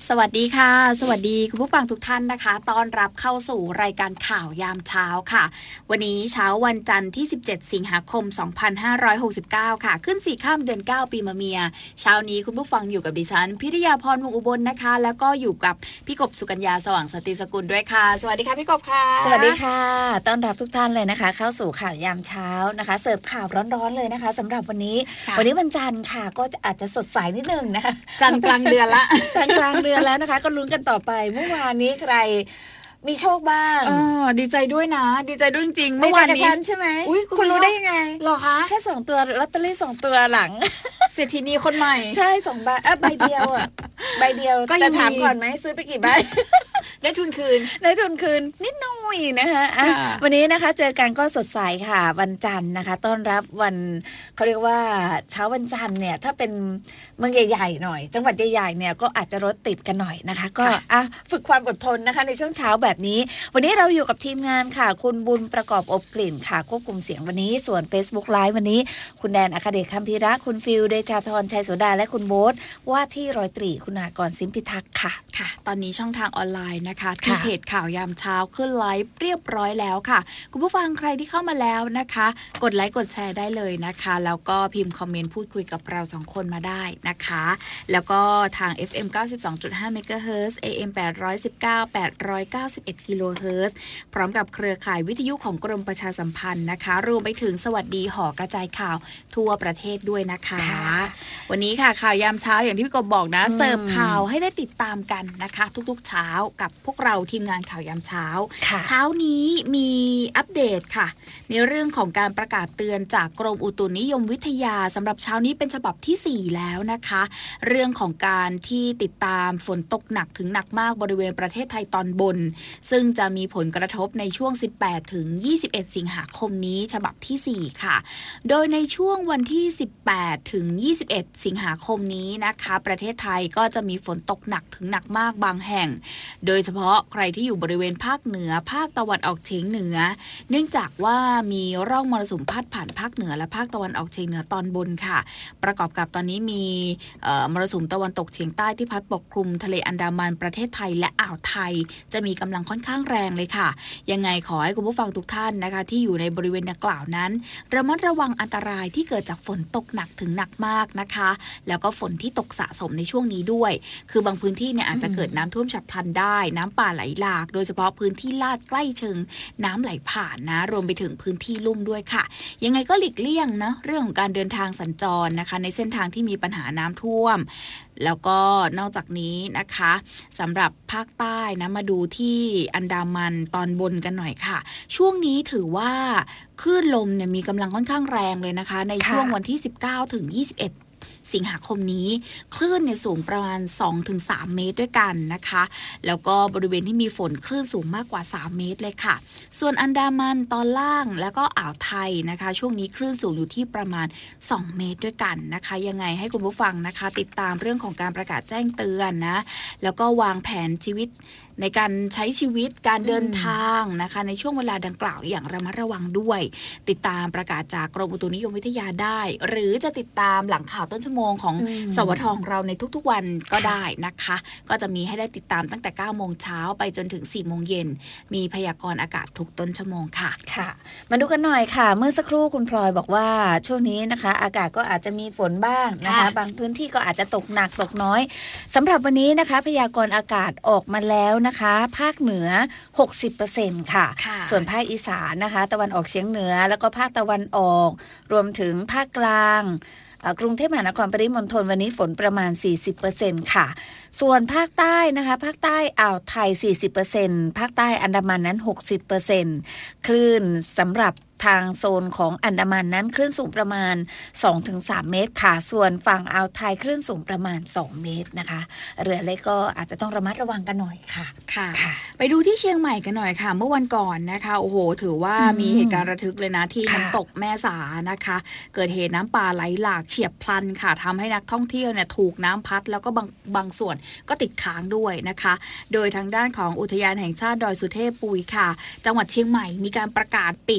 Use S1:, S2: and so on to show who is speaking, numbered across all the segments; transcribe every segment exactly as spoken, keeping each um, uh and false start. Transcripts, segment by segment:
S1: สวัสดีค่ะสวัสดีคุณผู้ฟังทุกท่านนะคะต้อนรับเข้าสู่รายการข่าวยามเช้าค่ะวันนี้เช้าวันจันทร์ที่สิบเจ็ดสิงหาคมสองพันห้าร้อยหกสิบเก้าค่ะขึ้นสี่ค่ำเดือนเก้าปีมะเมียเช้านี้คุณผู้ฟังอยู่กับดิฉันพิริยาพรวงศ์อุบลนะคะแล้วก็อยู่กับพี่กบสุกัญญาสว่างสติสกุลด้วยค่ะสวัสดีค่ะพี่กบค่ะ
S2: สวัสดีค่ะต้อนรับทุกท่านเลยนะคะเข้าสู่ข่าวยามเช้านะคะเสิร์ฟข่าวร้อนๆเลยนะคะสำหรับวันนี้วันนี้วันจันทร์ค่ะก็อาจจะสดใสนิดนึงนะคะ
S1: จันทร์กลางเดือนละ
S2: จันทร์กลางเดือนแล้วนะคะก็ลุ้นกันต่อไปเมื่อวานนี้ใครมีโชคบ้าง
S1: อ๋อดีใจด้วยนะดีใจด้วยจริงๆ
S2: เมื่อวานนี้ใช่ไหม
S1: อุ๊ย
S2: คุณรู้ได้ยังไง
S1: หรอคะ
S2: แค่สองตัวลอตเตอรี่สองตัวหลัง
S1: เศรษฐีนีคนใหม่
S2: ใช่สองใบเออใบเดียวอ่ะใบเดียวแต่ถามก่อนไหมซื้อไปกี่ใบ
S1: ได้ทุนคืน
S2: ได้ทุนคืนนิดหน่อยนะคะอ่ะวันนี้นะคะเจอกันก็สดใสค่ะวันจันทร์นะคะต้อนรับวันเขาเรียกว่าเช้าวันจันทร์เนี่ยถ้าเป็นเมืองใหญ่ๆหน่อยจังหวัดใหญ่ๆเนี่ยก็อาจจะรถติดกันหน่อยนะคะก็อ่ะฝึกความอดทนนะคะในช่วงเช้าแบบนี้วันนี้เราอยู่กับทีมงานค่ะคุณบุญประกอบอบกลิ่นค่ะควบคุมเสียงวันนี้ส่วน Facebook Live วันนี้คุณแดนอัครเดชคัมภีระคุณฟิลเดชาธรชัยโสดาและคุณโบ๊ทว่าที่ร้อยตรีคุณากรสิมพิทักษ์ค่ะ
S1: ค่ะตอนนี้ช่องทางออนไลน์นะคะที่เพจข่าวยามเช้าขึ้นไลฟ์เรียบร้อยแล้วค่ะคุณผู้ฟังใครที่เข้ามาแล้วนะคะกดไลค์กดแชร์ได้เลยนะคะแล้วก็พิมพ์คอมเมนต์พูดคุยกับเราสองคนมาได้นะคะแล้วก็ทาง เอฟ เอ็ม เก้าสิบสองจุดห้า เมกะเฮิรตซ์ เอ เอ็ม แปดร้อยสิบเก้า แปดร้อยเก้าสิบเอ็ด กิโลเฮิรตซ์พร้อมกับเครือข่ายวิทยุของกรมประชาสัมพันธ์นะคะรวมไปถึงสวัสดีหอกระจายข่าวทั่วประเทศด้วยนะคะวันนี้ค่ะข่าวยามเช้าอย่างที่พี่กบบอกนะเสิร์ฟข่าวให้ได้ติดตามกันนะคะทุกๆเช้ากับพวกเราทีมงานข่าวยามเช้าเช้านี้มีอัปเดตค่ะในเรื่องของการประกาศเตือนจากกรมอุตุนิยมวิทยาสำหรับเช้านี้เป็นฉบับที่สี่แล้วนะคะเรื่องของการที่ติดตามฝนตกหนักถึงหนักมากบริเวณประเทศไทยตอนบนซึ่งจะมีผลกระทบในช่วงสิบแปดถึงยี่สิบเอ็ดสิงหาคมนี้ฉบับที่สี่ค่ะโดยในช่วงวันที่สิบแปดถึงยี่สิบเอ็ดสิงหาคมนี้นะคะประเทศไทยก็จะมีฝนตกหนักถึงหนักมากบางแห่งโดยเฉพาะใครที่อยู่บริเวณภาคเหนือภาคตะวันออกเฉียงเหนือเนื่องจากว่ามีร่องมรสุมพาดผ่านภาคเหนือและภาคตะวันออกเฉียงเหนือตอนบนค่ะประกอบกับตอนนี้มีมรสุมตะวันตกเฉียงใต้ที่พัดปกคลุมทะเลอันดามันประเทศไทยและอ่าวไทยจะมีกำลังค่อนข้างแรงเลยค่ะยังไงขอให้คุณผู้ฟังทุกท่านนะคะที่อยู่ในบริเวณดังกล่าวนั้นระมัดระวังอันตรายที่เกิดจากฝนตกหนักถึงหนักมากนะคะแล้วก็ฝนที่ตกสะสมในช่วงนี้ด้วยคือบางพื้นที่เนี่ยอาจจะเกิดน้ำท่วมฉับพลันได้น้ำป่าไหลหลากโดยเฉพาะพื้นที่ลาดใกล้เชิงน้ำไหลผ่านนะรวมไปถึงพื้นที่ลุ่มด้วยค่ะยังไงก็หลีกเลี่ยงนะเรื่องของการเดินทางสัญจรนะคะในเส้นทางที่มีปัญหาน้ำท่วมแล้วก็นอกจากนี้นะคะสำหรับภาคใต้นะมาดูที่อันดามันตอนบนกันหน่อยค่ะช่วงนี้ถือว่าคลื่นลมเนี่ยมีกำลังค่อนข้างแรงเลยนะคะในช่วงวันที่สิบเก้าถึงยี่สิบเอ็ดสิงหาคมนี้คลื่นเนี่ยสูงประมาณ สองถึงสาม เมตรด้วยกันนะคะแล้วก็บริเวณที่มีฝนคลื่นสูงมากกว่าสามเมตรเลยค่ะส่วนอันดามันตอนล่างแล้วก็อ่าวไทยนะคะช่วงนี้คลื่นสูงอยู่ที่ประมาณสองเมตรด้วยกันนะคะยังไงให้คุณผู้ฟังนะคะติดตามเรื่องของการประกาศแจ้งเตือนนะแล้วก็วางแผนชีวิตในการใช้ชีวิตการเดินทางนะคะในช่วงเวลาดังกล่าวอย่างระมัดระวังด้วยติดตามประกาศจากกรมอุตุนิยมวิทยาได้หรือจะติดตามหลังข่าวต้นชั่วโมงของสวทของเราในทุกๆวันก็ได้นะคะก็จะมีให้ได้ติดตามตั้งแต่เก้าโมงเช้าไปจนถึงสี่โมงเย็นมีพยากรณ์อากาศทุกต้นชั่วโมงค่ะ
S2: ค่ะมาดูกันหน่อยค่ะเมื่อสักครู่คุณพลอยบอกว่าช่วงนี้นะคะอากาศก็อาจจะมีฝนบ้างนะคะบางพื้นที่ก็อาจจะตกหนักตกน้อยสำหรับวันนี้นะคะพยากรณ์อากาศออกมาแล้วนะคะภาคเหนือ หกสิบเปอร์เซ็นต์ ค่ะส่วนภาคอีสานนะคะตะวันออกเฉียงเหนือแล้วก็ภาคตะวันออกรวมถึงภาคกลางกรุงเทพมหานครปริมณฑลวันนี้ฝนประมาณ สี่สิบเปอร์เซ็นต์ ค่ะส่วนภาคใต้นะคะภาคใต้อ่าวไทย สี่สิบเปอร์เซ็นต์ ภาคใต้อันดามันนั้น หกสิบเปอร์เซ็นต์ คลื่นสำหรับทางโซนของอันดามันนั้นคลื่นสูงประมาณ สองถึงสาม เมตรค่ะส่วนฝั่งอ่าวไทยคลื่นสูงประมาณสองเมตรนะคะเรือเล็กก็อาจจะต้องระมัดระวังกันหน่อยค่ะ
S1: ค่ะไปดูที่เชียงใหม่กันหน่อยค่ะเมื่อวันก่อนนะคะโอ้โหถือว่ามีเหตุการณ์ระทึกเลยนะที่น้ำตกแม่สานะคะเกิดเหตุน้ำป่าไหลหลากเฉียบพลันค่ะทำให้นักท่องเที่ยวเนี่ยถูกน้ำพัดแล้วก็บางบางส่วนก็ติดค้างด้วยนะคะโดยทางด้านของอุทยานแห่งชาติดอยสุเทพปุยค่ะจังหวัดเชียงใหม่มีการประกาศปิดน้ำต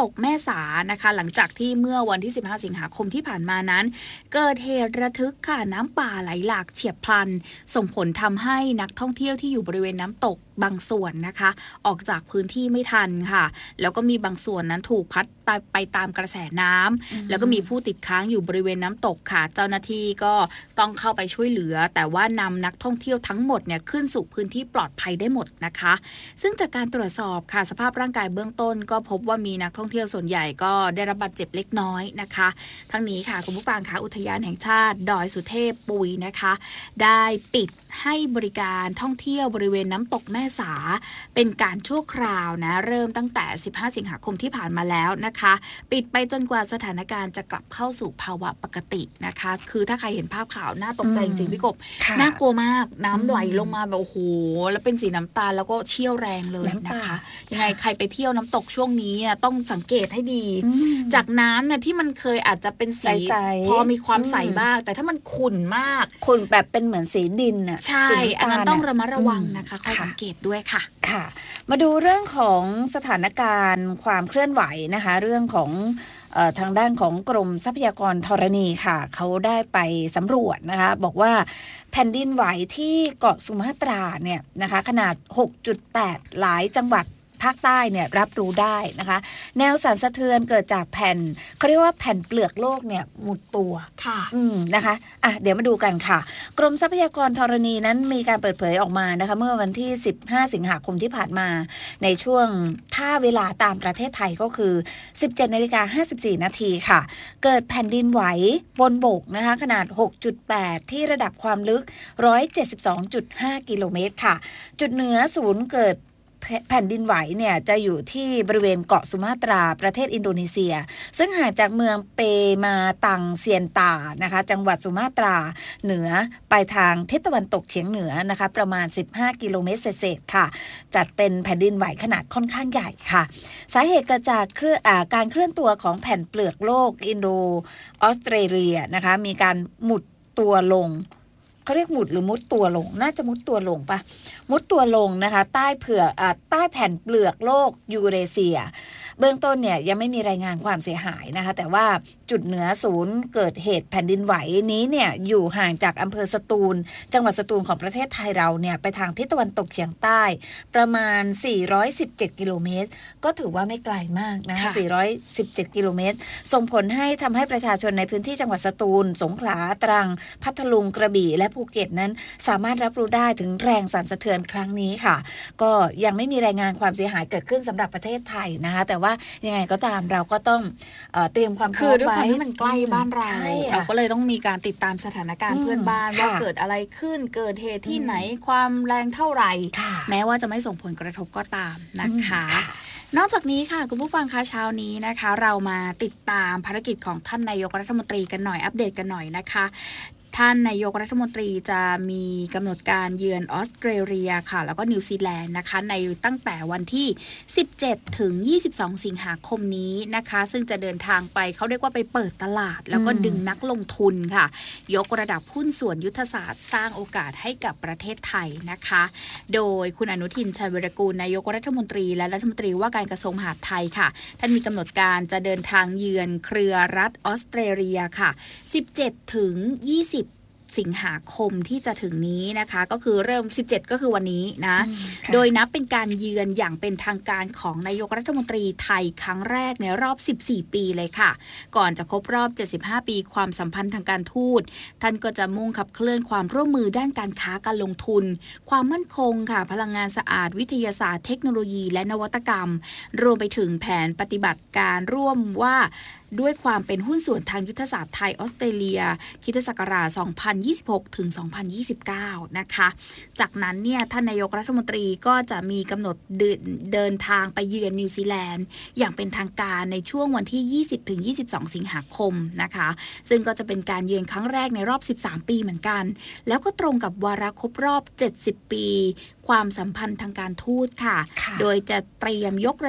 S1: ตกแม่สานะคะหลังจากที่เมื่อวันที่สิบห้าสิงหาคมที่ผ่านมานั้นเกิดเหตุระทึกค่ะน้ำป่าไหลหลากเฉียบพลันส่งผลทำให้นักท่องเที่ยวที่อยู่บริเวณน้ำตกบางส่วนนะคะออกจากพื้นที่ไม่ทันค่ะแล้วก็มีบางส่วนนั้นถูกพัดไปตามกระแสน้ำแล้วก็มีผู้ติดค้างอยู่บริเวณน้ำตกค่ะเจ้าหน้าที่ก็ต้องเข้าไปช่วยเหลือแต่ว่านำนักท่องเที่ยวทั้งหมดเนี่ยขึ้นสู่พื้นที่ปลอดภัยได้หมดนะคะซึ่งจากการตรวจสอบค่ะสภาพร่างกายเบื้องต้นก็พบว่ามีนักท่องเที่ยวส่วนใหญ่ก็ได้รับบาดเจ็บเล็กน้อยนะคะทั้งนี้ค่ะคุณผู้ฟังคะอุทยานแห่งชาติดอยสุเทพปุยนะคะได้ปิดให้บริการท่องเที่ยวบริเวณน้ำตกแม่สาเป็นการชั่วคราวนะเริ่มตั้งแต่สิบห้าสิงหาคมที่ผ่านมาแล้วนะคะปิดไปจนกว่าสถานการณ์จะกลับเข้าสู่ภาวะปกตินะคะคือถ้าใครเห็นภาพข่าวน่าตกใจจริงๆพี่กบน่ากลัวมากน้ำไหลลงมาแบบโอ้โหแล้วเป็นสีน้ำตาลแล้วก็เชี่ยวแรงเลยนะคะยังไงใครไปเที่ยวน้ำตกช่วงนี้ต้องสังเกตให้ดีจากน้ำเนี่ยที่มันเคยอาจจะเป็นสีพอมีความใสบ้างแต่ถ้ามันขุ่นมาก
S2: ขุ่นแบบเป็นเหมือนสีดินอ่ะ
S1: ใช่อันนั้นต้องระมัดระวังนะคะข้อสังเกตด้วยค่ะ
S2: ค่ะมาดูเรื่องของสถานการณ์ความเคลื่อนไหวนะคะเรื่องของเอ่อทางด้านของกรมทรัพยากรธรณีค่ะเขาได้ไปสำรวจนะคะบอกว่าแผ่นดินไหวที่เกาะสุมาตราเนี่ยนะคะขนาด หกจุดแปด หลายจังหวัดภาคใต้เนี่ยรับรู้ได้นะคะแนวสั่นสะเทือนเกิดจากแผ่นเขาเรียกว่าแผ่นเปลือกโลกเนี่ยหมุดตัว
S1: ค่ะ
S2: อืมนะคะอ่ะเดี๋ยวมาดูกันค่ะกรมทรัพยากรธรณีนั้นมีการเปิดเผยออกมานะคะเมื่อวันที่สิบห้าสิงหาคมที่ผ่านมาในช่วงท่าเวลาตามประเทศไทยก็คือ สิบเจ็ดนาฬิกาห้าสิบสี่นาทีค่ะเกิดแผ่นดินไหวบนบกนะคะขนาด หกจุดแปด ที่ระดับความลึก หนึ่งร้อยเจ็ดสิบสองจุดห้า กิโลเมตรค่ะจุดเหนือศูนย์เกิดแผ่นดินไหวเนี่ยจะอยู่ที่บริเวณเกาะสุมาตราประเทศอินโดนีเซียซึ่งห่างจากเมืองเปมาตังเซียนตานะคะจังหวัดสุมาตราเหนือไปทางทิศตะวันตกเฉียงเหนือนะคะประมาณสิบห้ากิโลเมตรเศษๆค่ะจัดเป็นแผ่นดินไหวขนาดค่อนข้างใหญ่ค่ะสาเหตุเกิดจากเคลื่อนอาการเคลื่อนตัวของแผ่นเปลือกโลกอินโดออสเตรเลียนะคะมีการหมุดตัวลงเขาเรียกหมุดหรือมุดตัวลงน่าจะมุดตัวลงปะมุดตัวลงนะคะใต้เผือกอ่าใต้แผ่นเปลือกโลกยูเรเซียเบื้องต้นเนี่ยยังไม่มีรายงานความเสียหายนะคะแต่ว่าจุดเหนือศูนย์เกิดเหตุแผ่นดินไหวนี้เนี่ยอยู่ห่างจากอำเภอสตูลจังหวัดสตูลของประเทศไทยเราเนี่ยไปทางทิศตะวันตกเฉียงใต้ประมาณสี่ร้อยสิบเจ็ดกิโลเมตรก็ถือว่าไม่ไกลมากนะคะสี่ร้อยสิบเจ็ดกิโลเมตรส่งผลให้ทำให้ประชาชนในพื้นที่จังหวัดสตูลสงขลาตรังพัทลุงกระบี่และภูเก็ตนั้นสามารถรับรู้ได้ถึงแรงสั่นสะเทือนครั้งนี้ค่ะก็ยังไม่มีรายงานความเสียหายเกิดขึ้นสำหรับประเทศไทยนะคะแต่ว่ายังไงก็ตามเราก็ต้องเอ่อเตรียมความพร้อมไว้
S1: คือด้วยความที่มันใกล้บ้านเราเราก็เลยต้องมีการติดตามสถานการณ์เพื่อนบ้านว่าเกิดอะไรขึ้นเกิดเหตุที่ไหนความแรงเท่าไหร่แม้ว่าจะไม่ส่งผลกระทบก็ตามนะคะนอกจากนี้ค่ะคุณผู้ฟังคะเช้านี้นะคะเรามาติดตามภารกิจของท่านนายกรัฐมนตรีกันหน่อยอัปเดตกันหน่อยนะคะท่านนายกรัฐมนตรีจะมีกำหนดการเยือนออสเตรเลียค่ะแล้วก็นิวซีแลนด์นะคะในตั้งแต่วันที่สิบเจ็ดถึงยี่สิบสองสิงหาคมนี้นะคะซึ่งจะเดินทางไปเขาเรียกว่าไปเปิดตลาดแล้วก็ดึงนักลงทุนค่ะยกระดับหุ้นส่วนยุทธศาสตร์สร้างโอกาสให้กับประเทศไทยนะคะโดยคุณอนุทินชาญวิรากูลนายกรัฐมนตรีและรัฐมนตรีว่าการกระทรวงมหาดไทยค่ะท่านมีกำหนดการจะเดินทางเยือนเครือรัฐออสเตรเลียค่ะสิบเจ็ดถึงยี่สิบสิงหาคมที่จะถึงนี้นะคะก็คือเริ่มสิบเจ็ดก็คือวันนี้นะโดยนับเป็นการเยือนอย่างเป็นทางการของนายกรัฐมนตรีไทยครั้งแรกในรอบสิบสี่ปีเลยค่ะก่อนจะครบรอบเจ็ดสิบห้าปีความสัมพันธ์ทางการทูตท่านก็จะมุ่งขับเคลื่อนความร่วมมือด้านการค้าการลงทุนความมั่นคงค่ะพลังงานสะอาดวิทยาศาสตร์เทคโนโลยีและนวัตกรรมรวมไปถึงแผนปฏิบัติการร่วมว่าด้วยความเป็นหุ้นส่วนทางยุทธศาสตร์ไทยออสเตรเลียคริสตศักราชสองพันยี่สิบหกถึงสองพันยี่สิบเก้านะคะจากนั้นเนี่ยท่านนายกรัฐมนตรีก็จะมีกำหนดเดินเดินทางไปเยือนนิวซีแลนด์อย่างเป็นทางการในช่วงวันที่ยี่สิบถึงยี่สิบสองสิงหาคมนะคะซึ่งก็จะเป็นการเยือนครั้งแรกในรอบสิบสามปีเหมือนกันแล้วก็ตรงกับวาระครบรอบเจ็ดสิบปีความสัมพันธ์ทางการทูตค่ะโดยจะเตรียมยกระดับ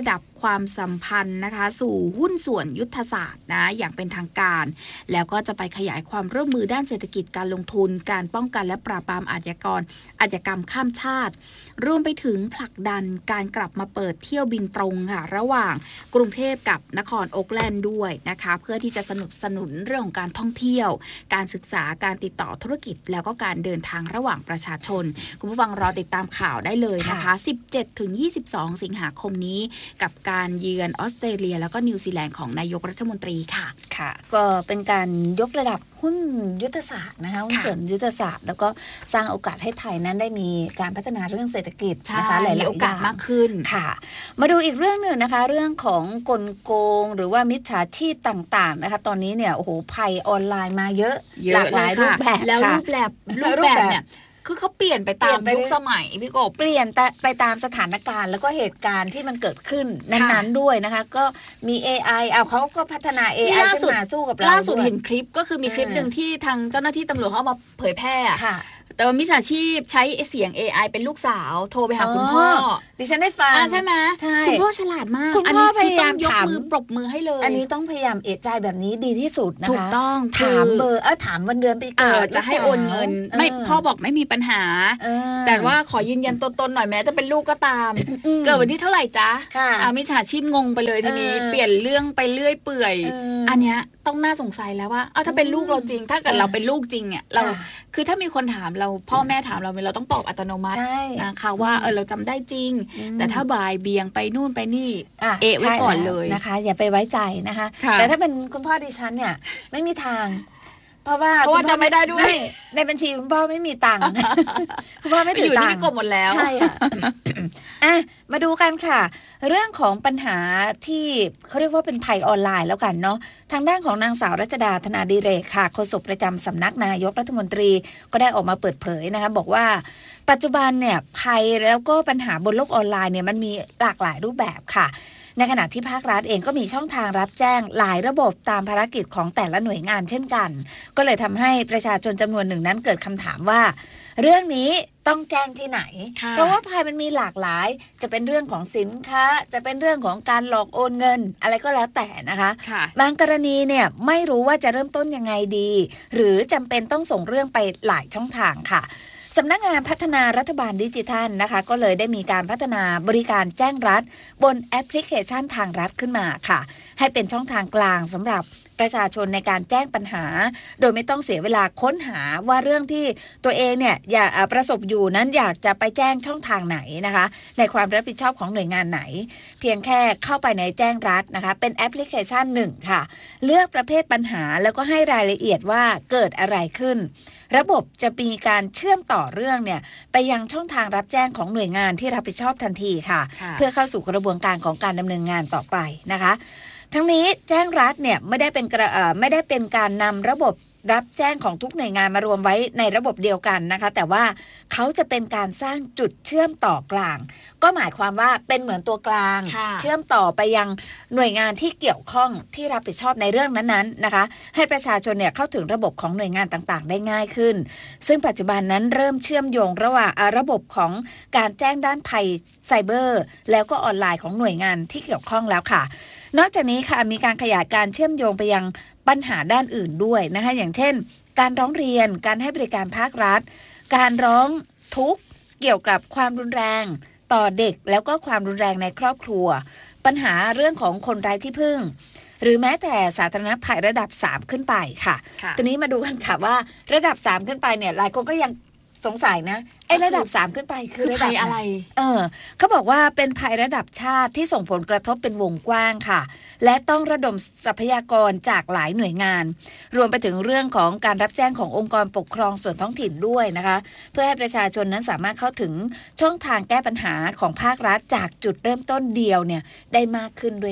S1: ความสัมพันธ์นะคะสู่หุ้นส่วนยุทธศาสตร์นะอย่างเป็นทางการแล้วก็จะไปขยายความร่วมมือด้านเศรษฐกิจการลงทุนการป้องกันและปราบปรามอาชญากรอาชญากรรมข้ามชาติรวมไปถึงผลักดันการกลับมาเปิดเที่ยวบินตรงค่ะระหว่างกรุงเทพกับนครโอ๊คแลนด์ด้วยนะคะเพื่อที่จะสนับสนุนเรื่องของการท่องเที่ยวการศึกษาการติดต่อธุรกิจแล้วก็การเดินทางระหว่างประชาชนคุณผู้ฟังรอติดตามข่าวได้เลยนะคะ สิบเจ็ดถึงยี่สิบสอง สิงหาคมนี้กับการเยือนออสเตรเลียแล้วก็นิวซีแลนด์ของนายกรัฐมนตรีค่ะ
S2: ค่ะก็เป็นการยกระดับหุ้นยุทธศาสตร์นะคะหุ้นส่วนยุทธศาสตร์แล้วก็สร้างโอกาสให้ไทยนั้นได้มีการพัฒนาเรื่องเศรษฐกิจนะคะหลายๆ
S1: โอกาสมากขึ้น
S2: ค่ะมาดูอีกเรื่องหนึ่งนะคะเรื่องของกลโกงหรือว่ามิจฉาชีพต่างๆนะคะตอนนี้เนี่ยโอ้โหภัยออนไลน์มาเยอะหลากหลายรูปแบบ
S1: แล้วรูปแบบรูปแบบเนี่ยคือเขาเปลี่ยนไปตามยุคสมัยพี่กบ
S2: เปลี่ยนไปตามสถานการณ์แล้วก็เหตุการณ์ที่มันเกิดขึ้นนั้นๆด้วยนะคะก็มี เอ ไอ เอาเขาก็พัฒนา เอ ไอ ขึ้นมาสู้กับเรา
S1: ล่าสุดเห็นคลิปก็คือมีคลิปหนึ่งที่ทางเจ้าหน้าที่ตำรวจเขาเอามาเผยแพร่แต่ว่ามิจฉาชีพใช้เสียง เอ ไอ เป็นลูกสาวโทรไปหาคุณพ่อ
S2: ดิฉันได้ฟัง
S1: ใช่ไหมคุณพ่อฉลาดมาก
S2: อันนี้
S1: คือต้องยกมือปรบมือให้เลย
S2: อันนี้ต้องพยายามเอะใจแบบนี้ดีที่สุดนะคะ
S1: ถูกต้อง
S2: ถามเบอร์เออถามวันเดือนปีเกิด
S1: จะให้โอนเงินไม่พ่อบอกไม่มีปัญหาแต่ว่าขอยืนยันตัวตนหน่อยแม้จะเป็นลูกก็ตามเกิดวันที่เท่าไหร่จ๊ะมิจฉาชีพงงไปเลยทีนี้เปลี่ยนเรื่องไปเรื่อยเปื่อยอันเนี้ยต้องน่าสงสัยแล้วว่าเอาถ้าเป็นลูกเราจริงถ้าเกิดเราเป็นลูกจริงเนี่ยเราคือถ้ามีคนถามเราพ่อแม่ถามเราเราต้องตอบอัตโนมัตินะคะว่าเออเราจำได้จริงแต่ถ้าบ่ายเบียงไปนู่นไปนี่เอะไว้ก่อนเลย
S2: นะคะอย่าไปไว้ใจนะคะแต่ถ้าเป็นคุณพ่อดิฉันเนี่ยไม่มีทางเพราะว่า
S1: เพราะว่าจำไม่ได้ด้วย
S2: ในบัญชีคุณพ่อไม่มีตังค์คุณพ่อไม่ถือตังค์อยู่ที่
S1: พี่กบหมดแล้ว
S2: ใช่ค่ะอ่ะมาดูกันค่ะเรื่องของปัญหาที่เขาเรียกว่าเป็นภัยออนไลน์แล้วกันเนาะทางด้านของนางสาวรัชดาธนาดิเรกค่ะโฆษกประจำสำนักนายกรัฐมนตรีก็ได้ออกมาเปิดเผยนะคะบอกว่าปัจจุบันเนี่ยภัยแล้วก็ปัญหาบนโลกออนไลน์เนี่ยมันมีหลากหลายรูปแบบค่ะในขณะที่ภาครัฐเองก็มีช่องทางรับแจ้งหลายระบบตามภารกิจของแต่ละหน่วยงานเช่นกันก็เลยทำให้ประชาชนจำนวนหนึ่งนั้นเกิดคำถามว่าเรื่องนี้ต้องแจ้งที่ไหนเพราะว่าภัยมันมีหลากหลายจะเป็นเรื่องของสินค้าจะเป็นเรื่องของการหลอกโอนเงินอะไรก็แล้วแต่นะคะบางกรณีเนี่ยไม่รู้ว่าจะเริ่มต้นยังไงดีหรือจำเป็นต้องส่งเรื่องไปหลายช่องทางค่ะสำนักงานพัฒนารัฐบาลดิจิทัลนะคะก็เลยได้มีการพัฒนาบริการแจ้งรัฐบนแอปพลิเคชันทางรัฐขึ้นมาค่ะให้เป็นช่องทางกลางสำหรับประชาชนในการแจ้งปัญหาโดยไม่ต้องเสียเวลาค้นหาว่าเรื่องที่ตัวเองเนี่ยอยากประสบอยู่นั้นอยากจะไปแจ้งช่องทางไหนนะคะในความรับผิดชอบของหน่วยงานไหนเพียงแค่เข้าไปในแจ้งรัฐนะคะเป็นแอปพลิเคชันหนึ่งค่ะเลือกประเภทปัญหาแล้วก็ให้รายละเอียดว่าเกิดอะไรขึ้นระบบจะมีการเชื่อมต่อเรื่องเนี่ยไปยังช่องทางรับแจ้งของหน่วยงานที่รับผิดชอบทันทีค่ะเพื่อเข้าสู่กระบวนการของการดำเนินงานต่อไปนะคะทั้งนี้แจ้งรัฐเนี่ยไม่ได้เป็นไม่ได้เป็นการนำระบบรับแจ้งของทุกหน่วยงานมารวมไว้ในระบบเดียวกันนะคะแต่ว่าเขาจะเป็นการสร้างจุดเชื่อมต่อกลางก็หมายความว่าเป็นเหมือนตัวกลางเชื่อมต่อไปยังหน่วยงานที่เกี่ยวข้องที่รับผิดชอบในเรื่องนั้นๆนะคะให้ประชาชนเนี่ยเข้าถึงระบบของหน่วยงานต่างๆได้ง่ายขึ้นซึ่งปัจจุบันนั้นเริ่มเชื่อมโยงระหว่างระบบของการแจ้งด้านภัยไซเบอร์แล้วก็ออนไลน์ของหน่วยงานที่เกี่ยวข้องแล้วค่ะนอกจากนี้ค่ะมีการขยายการเชื่อมโยงไปยังปัญหาด้านอื่นด้วยนะคะอย่างเช่นการร้องเรียนการให้บริการภาครัฐการร้องทุกข์เกี่ยวกับความรุนแรงต่อเด็กแล้วก็ความรุนแรงในครอบครัวปัญหาเรื่องของคนไร้ที่พึ่งหรือแม้แต่สาธารณภัยระดับสามขึ้นไปค่ะทีนี้มาดูกันค่ะว่าระดับสามขึ้นไปเนี่ยหลายคนก็ยังสงสัยนะไอ้ระดับสามขึ้นไปคือระดับ
S1: อะไร
S2: เออเขาบอกว่าเป็นภัยระดับชาติที่ส่งผลกระทบเป็นวงกว้างค่ะและต้องระดมทรัพยากรจากหลายหน่วยงานรวมไปถึงเรื่องของการรับแจ้งขององค์กรปกครองส่วนท้องถิ่นด้วยนะคะเพื่อให้ประชาชนนั้นสามารถเข้าถึงช่องทางแก้ปัญหาของภาครัฐจากจุดเริ่มต้นเดียวเนี่ยได้มากขึ้นด้วยค่ะ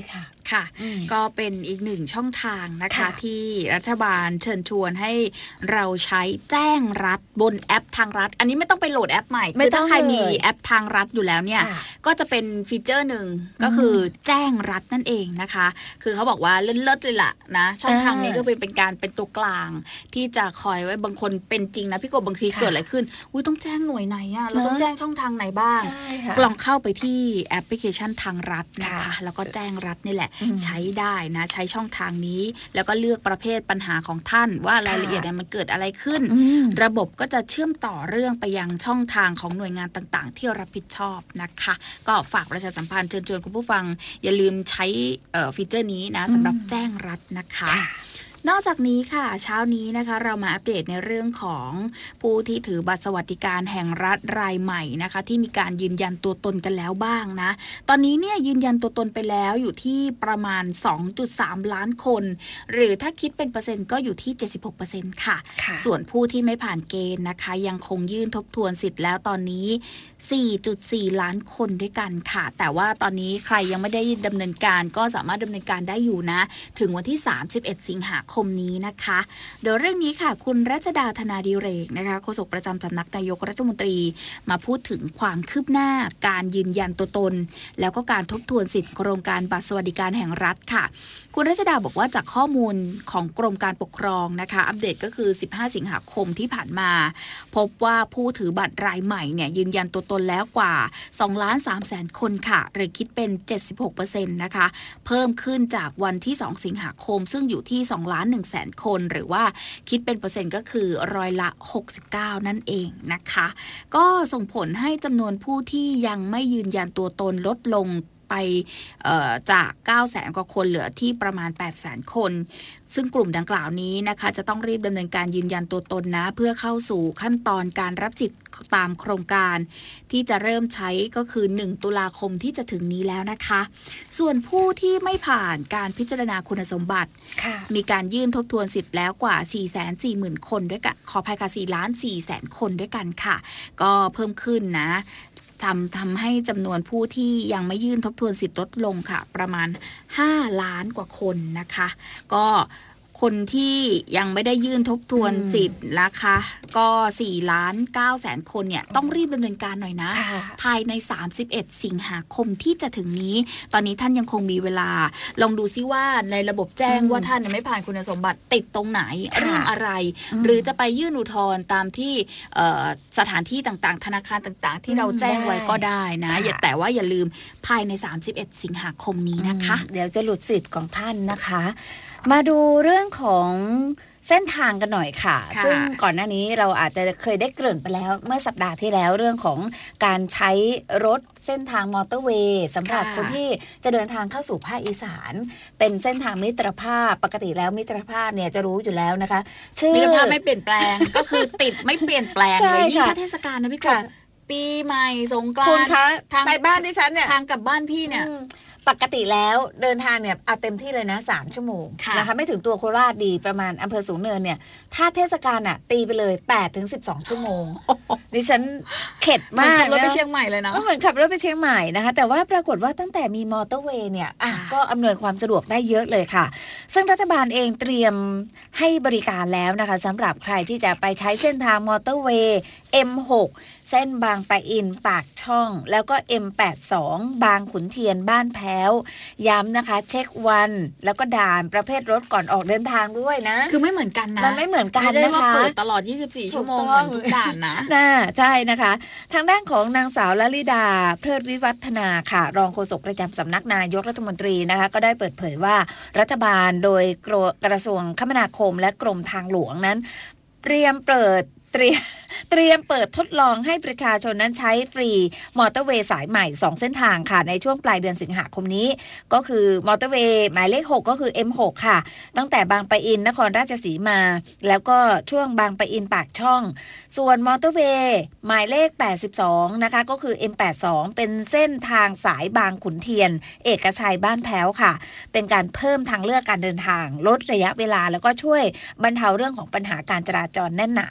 S1: ค่ะก็เป็นอีกหนึ่งช่องทางนะคะที่รัฐบาลเชิญชวนให้เราใช้แจ้งรัฐบนแอปทางรัฐอันนี้ไม่ต้องไปโหลดแอปใหม่คือถ้าใครมีแอปทางรัฐอยู่แล้วเนี่ยก็จะเป็นฟีเจอร์หนึ่งก็คือแจ้งรัฐนั่นเองนะคะคือเขาบอกว่าเลิศๆเลยล่ะนะช่องทางนี้ก็เป็นเป็นการเป็นตัวกลางที่จะคอยไว้บางคนเป็นจริงนะพี่กบบางทีเกิดอะไรขึ้นอุ้ยต้องแจ้งหน่วยไหนอะเราต้องแจ้งช่องทางไหนบ้างลองเข้าไปที่แอปพลิเคชันทางรัฐนะคะแล้วก็แจ้งรัฐนี่แหละใช้ได้นะใช้ช่องทางนี้แล้วก็เลือกประเภทปัญหาของท่านว่ารายละเอียดเนี่ยมันเกิดอะไรขึ้นระบบก็จะเชื่อมต่อเรื่องไปยังช่องทางของหน่วยงานต่างๆที่รับผิดชอบนะคะก็ฝากประชาสัมพันธ์เชิญชวนคุณผู้ฟังอย่าลืมใช้ฟีเจอร์นี้นะสำหรับแจ้งรัฐนะคะนอกจากนี้ค่ะเช้านี้นะคะเรามาอัปเดตในเรื่องของผู้ที่ถือบัตรสวัสดิการแห่งรัฐรายใหม่นะคะที่มีการยืนยันตัวตนกันแล้วบ้างนะตอนนี้เนี่ยยืนยันตัวตนไปแล้วอยู่ที่ประมาณ สองจุดสาม ล้านคนหรือถ้าคิดเป็นเปอร์เซ็นต์ก็อยู่ที่ เจ็ดสิบหกเปอร์เซ็นต์ ค่ะส่วนผู้ที่ไม่ผ่านเกณฑ์นะคะยังคงยื่นทบทวนสิทธิ์แล้วตอนนี้ สี่จุดสี่ ล้านคนด้วยกันค่ะแต่ว่าตอนนี้ใครยังไม่ได้ดำเนินการก็สามารถดำเนินการได้อยู่นะถึงวันที่สามสิบเอ็ดสิงหาคมนี้นะคะโดยเรื่องนี้ค่ะคุณรัชดาธนาดิเรกนะคะโฆษกประจำสำนักนายกรัฐมนตรีมาพูดถึงความคืบหน้าการยืนยันตัวตนแล้วก็การทบทวนสิทธิโครงการบัตรสวัสดิการแห่งรัฐค่ะคุณรัชดาบอกว่าจากข้อมูลของกรมการปกครองนะคะอัปเดตก็คือสิบห้าสิงหาคมที่ผ่านมาพบว่าผู้ถือบัตรรายใหม่เนี่ยยืนยันตัวตนแล้วกว่า สองล้านสามแสน คนค่ะหรือคิดเป็น เจ็ดสิบหกเปอร์เซ็นต์ นะคะเพิ่มขึ้นจากวันที่สองสิงหาคมซึ่งอยู่ที่ สองล้านหนึ่งแสน คนหรือว่าคิดเป็นเปอร์เซ็นต์ก็คือร้อยละหกสิบเก้านั่นเองนะคะก็ส่งผลให้จำนวนผู้ที่ยังไม่ยืนยันตัวตนลดลงไปจาก เก้าแสน กว่าคนเหลือที่ประมาณ แปดแสน คนซึ่งกลุ่มดังกล่าวนี้นะคะจะต้องรีบดำเนินการยืนยันตัวตนนะเพื่อเข้าสู่ขั้นตอนการรับสิทธิ์ตามโครงการที่จะเริ่มใช้ก็คือหนึ่งตุลาคมที่จะถึงนี้แล้วนะคะส่วนผู้ที่ไม่ผ่านการพิจารณาคุณสมบัติมีการยื่นทบทวนสิทธิ์แล้วกว่า สี่แสนสี่หมื่น คนด้วยกันขออภัยค่ะ สี่ล้านสี่แสน คนด้วยกันค่ะก็เพิ่มขึ้นนะจำทำให้จำนวนผู้ที่ยังไม่ยื่นทบทวนสิทธิ์ลดลงค่ะประมาณห้าล้านกว่าคนนะคะก็คนที่ยังไม่ได้ยื่นทบทวนสิทธิ์นะคะก็สี่ล้านเก้าแสนคนเนี่ยต้องรีบดำเนินการหน่อยนะภายในสามสิบเอ็ดสิงหาคมที่จะถึงนี้ตอนนี้ท่านยังคงมีเวลาลองดูซิว่าในระบบแจ้งว่าท่านไม่ผ่านคุณสมบัติติดตรงไหนเรื่องอะไรหรือจะไปยื่นอุทธรณ์ตามที่สถานที่ต่างๆธนาคารต่างๆที่เราแจ้งไว้ก็ได้นะอย่าแต่ว่าอย่าลืมภายในสามสิบเอ็ดสิงหาคมนี้นะคะ
S2: เดี๋ยวจะหลุดสิทธิ์ของท่านนะคะมาดูเรื่องของเส้นทางกันหน่อยค่ะซึ่งก่อนหน้านี้เราอาจจะเคยได้เกริ่นไปแล้วเมื่อสัปดาห์ที่แล้วเรื่องของการใช้รถเส้นทางมอเตอร์เวย์สำหรับคนที่จะเดินทางเข้าสู่ภาคอีสานเป็นเส้นทางมิตรภาพปกติแล้วมิตรภาพเนี่ยจะรู้อยู่แล้วนะคะ
S1: ชื่อมิตรภาพไม่เปลี่ยนแปลง ก็คือติดไม่เปลี่ยนแปลงเลยยิ่งถ้าเทศกาลนะพี่กบปีใหม่สงกรานต์
S2: ทางไปบ้านดิฉันเนี่ย
S1: ทางกลับบ้านพี่เนี่ย
S2: ปกติแล้วเดินทางเนี่ยเอาเต็มที่เลยนะสามชั่วโมงนะคะไม่ถึงตัวโคราชดีประมาณอำเภอสูงเนินเนี่ยถ้าเทศกาลอ่ะตีไปเลยแปดถึงสิบสองชั่วโมงดิฉันเข็ดมาก
S1: ขับรถไปเชียงใหม่เลยนะ
S2: เหมือนขับรถไปเชียงใหม่นะคะแต่ว่าปรากฏว่าตั้งแต่มีมอเตอร์เวย์เนี่ยอ่ะก็อำนวยความสะดวกได้เยอะเลยค่ะซึ่งรัฐบาลเองเตรียมให้บริการแล้วนะคะสำหรับใครที่จะไปใช้เส้นทางมอเตอร์เวย์ เอ็ม หก เส้นบางปะอินปากช่องแล้วก็ เอ็ม แปดสิบสอง บางขุนเทียนบ้านแพ้วย้ำนะคะเช็ควันแล้วก็ด่านประเภทรถก่อนออกเดินทางด้วยนะ
S1: คือไม่เหมือนกันนะ
S2: มันไม่เหมือนกันนะคะไม่ได้ว่า
S1: เปิดตลอดยี่สิบสี่ชั่วโมงเหมือนทุกด่านนะ
S2: น่าใช่นะคะทางด้านของนางสาวลลิดาเพลิดวิวัฒนาค่ะรองโฆษกประจำสำนักนายกรัฐมนตรีนะคะก็ได้เปิดเผยว่ารัฐบาลโดยกระทรวงคมนาคมและกรมทางหลวงนั้นเตรียมเปิดเตรียมเตรียมเปิดทดลองให้ประชาชนนั้นใช้ฟรีมอเตอร์เวย์สายใหม่สองเส้นทางค่ะในช่วงปลายเดือนสิงหาคมนี้ก็คือมอเตอร์เวย์หมายเลขหกก็คือ เอ็ม หก ค่ะตั้งแต่บางปะอินนครราชสีมาแล้วก็ช่วงบางปะอินปากช่องส่วนมอเตอร์เวย์หมายเลขแปดสิบสองนะคะก็คือ เอ็ม แปดสิบสอง เป็นเส้นทางสายบางขุนเทียนเอกชัยบ้านแพ้วค่ะเป็นการเพิ่มทางเลือกการเดินทางลดระยะเวลาแล้วก็ช่วยบรรเทาเรื่องของปัญหาการจราจรแน่นหนานะคะ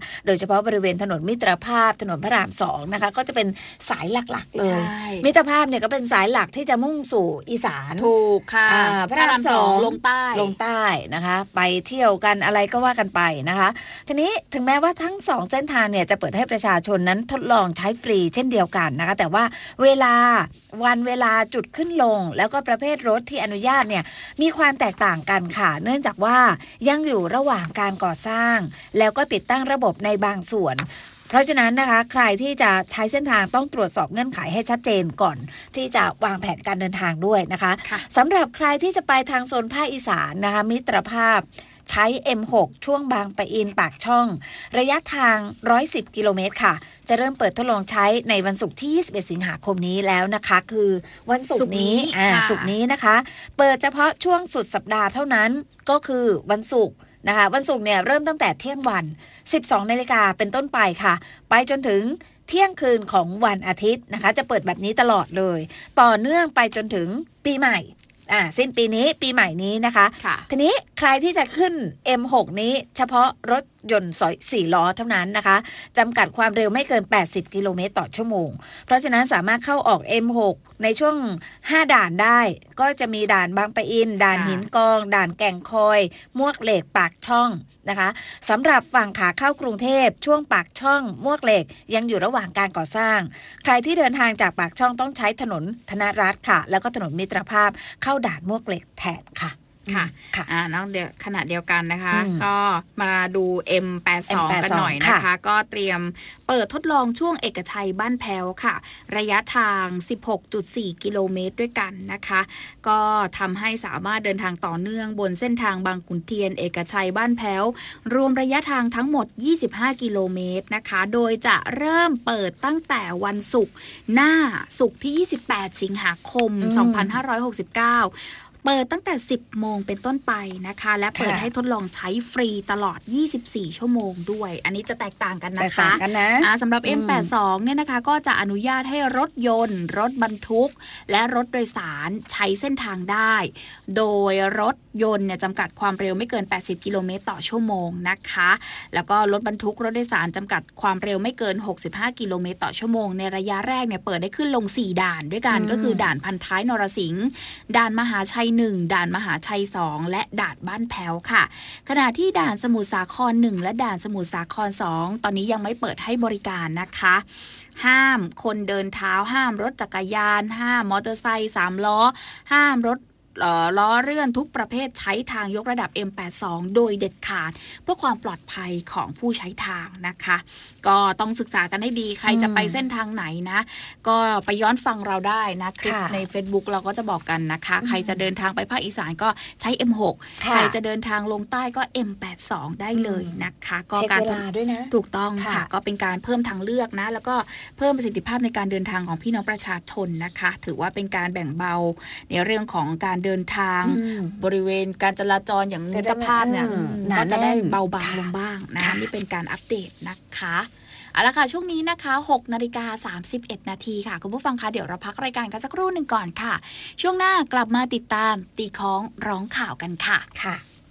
S2: โดยเฉพาะบริเวณถนนมิตรภาพถนนพระรามสองนะคะก็จะเป็นสายหลักๆเลยมิตรภาพเนี่ยก็เป็นสายหลักที่จะมุ่งสู่อีสาน
S1: ถูกค่ะ
S2: พระรามสอง
S1: ลงใต้
S2: ลงใต้นะคะไปเที่ยวกันอะไรก็ว่ากันไปนะคะทีนี้ถึงแม้ว่าทั้งสองเส้นทางเนี่ยจะเปิดให้ประชาชนนั้นทดลองใช้ฟรีเช่นเดียวกันนะคะแต่ว่าเวลาวันเวลาจุดขึ้นลงแล้วก็ประเภทรถที่อนุญาตเนี่ยมีความแตกต่างกันค่ะเนื่องจากว่ายังอยู่ระหว่างการก่อสร้างแล้วก็ติดตั้งระบบในบางส่วนเพราะฉะนั้นนะคะใครที่จะใช้เส้นทางต้องตรวจสอบเงื่อนไขให้ชัดเจนก่อนที่จะวางแผนการเดินทางด้วยนะคะสำหรับใครที่จะไปทางโซนภาคอีสานนะคะมิตรภาพใช้ เอ็ม หก ช่วงบางปะอินปากช่องระยะทางหนึ่งร้อยสิบกิโลเมตรค่ะจะเริ่มเปิดทดลองใช้ในวันศุกร์ที่ยี่สิบเอ็ดสิงหาคมนี้แล้วนะคะคือวันศุกร์นี้อ่าศุกร์นี้นะคะเปิดเฉพาะช่วงสุดสัปดาห์เท่านั้นก็คือวันศุกร์นะคะวันศุกร์เนี่ยเริ่มตั้งแต่เที่ยงวัน สิบสองนาฬิกาเป็นต้นไปค่ะไปจนถึงเที่ยงคืนของวันอาทิตย์นะคะจะเปิดแบบนี้ตลอดเลยต่อเนื่องไปจนถึงปีใหม่อ่าสิ้นปีนี้ปีใหม่นี้นะคะทีนี้ใครที่จะขึ้น เอ็ม หก นี้เฉพาะรถยนต์สี่ล้อเท่านั้นนะคะจำกัดความเร็วไม่เกินแปดสิบกิโลเมตรต่อชั่วโมงเพราะฉะนั้นสามารถเข้าออก เอ็ม หก ในช่วงห้าด่านได้ก็จะมีด่านบางปะอินด่านหินกองด่านแก่งคอยมวกเหล็กปากช่องนะคะสำหรับฝั่งขาเข้ากรุงเทพช่วงปากช่องมวกเหล็กยังอยู่ระหว่างการก่อสร้างใครที่เดินทางจากปากช่องต้องใช้ถนนธนรัตน์ค่ะแล้วก็ถนนมิตรภาพเข้าด่านมวกเหล็กแทนค่ะ
S1: ค่ะค่ะอ่านอกเดียวขณะเดียวกันนะคะก็มาดู เอ็ม แปดสิบสอง กันหน่อยนะคะก็เตรียมเปิดทดลองช่วงเอกชัยบ้านแพ้วค่ะระยะทาง สิบหกจุดสี่ กิโลเมตรด้วยกันนะคะก็ทำให้สามารถเดินทางต่อเนื่องบนเส้นทางบางขุนเทียนเอกชัยบ้านแพ้วรวมระยะทางทั้งหมดยี่สิบห้ากิโลเมตรนะคะโดยจะเริ่มเปิดตั้งแต่วันศุกร์หน้าศุกร์ที่ยี่สิบแปดสิงหาคมสองพันห้าร้อยหกสิบเก้าเปิดตั้งแต่สิบโมงเป็นต้นไปนะคะและเปิดให้ทดลองใช้ฟรีตลอดยี่สิบสี่ชั่วโมงด้วยอันนี้จะแตกต่างกันนะคะนะสำหรับ เอ็ม แปดสิบสอง เนี่ยนะคะก็จะอนุญาตให้รถยนต์รถบรรทุกและรถโดยสารใช้เส้นทางได้โดยรถยนต์เนี่ยจำกัดความเร็วไม่เกินแปดสิบกิโลเมตรต่อชั่วโมงนะคะแล้วก็รถบรรทุกรถโดยสารจำกัดความเร็วไม่เกินหกสิบห้ากิโลเมตรต่อชั่วโมงในระยะแรกเนี่ยเปิดได้ขึ้นลงสี่ด่านด้วยกันก็คือด่านพันท้ายนรสิงห์ด่านมหาชัยหนึ่งด่านมหาชัยสองและด่านบ้านแพ้วค่ะขณะที่ด่านสมุทรสาครหนึ่งและด่านสมุทรสาครสองตอนนี้ยังไม่เปิดให้บริการนะคะห้ามคนเดินเท้าห้ามรถจักรยานห้ามมอเตอร์ไซค์สามล้อห้ามรถล้อเลื่อนทุกประเภทใช้ทางยกระดับ เอ็ม แปดสิบสอง โดยเด็ดขาดเพื่อความปลอดภัยของผู้ใช้ทางนะคะก็ต้องศึกษากันให้ดีใครจะไปเส้นทางไหนนะก็ไปย้อนฟังเราได้นะคลิปใน Facebook เราก็จะบอกกันนะคะใครจะเดินทางไปภาคอีสานก็ใช้ เอ็ม หก ใครจะเดินทางลงใต้ก็ เอ็ม แปดสิบสอง ได้เลยนะคะก็การเวลาด้วยนะถูกต้องค่ะก็เป็นการเพิ่มทางเลือกนะแล้วก็เพิ่มประสิทธิภาพในการเดินทางของพี่น้องประชาชนนะคะถือว่าเป็นการแบ่งเบาในเรื่องของการเดินทางบริเวณการจราจรอย่างมิตรภาพเนี่ยก็จะได้เบาบางลงบ้างนะนี่เป็นการอัปเดตนะคะเอาละค่ะช่วงนี้นะคะหกนาฬิกาสามสิบเอ็ดนาทีค่ะคุณผู้ฟังคะเดี๋ยวเราพักรายการกันสักครู่หนึ่งก่อนค่ะช่วงหน้ากลับมาติดตามตีค้องร้องข่าวกันค่ะค่ะ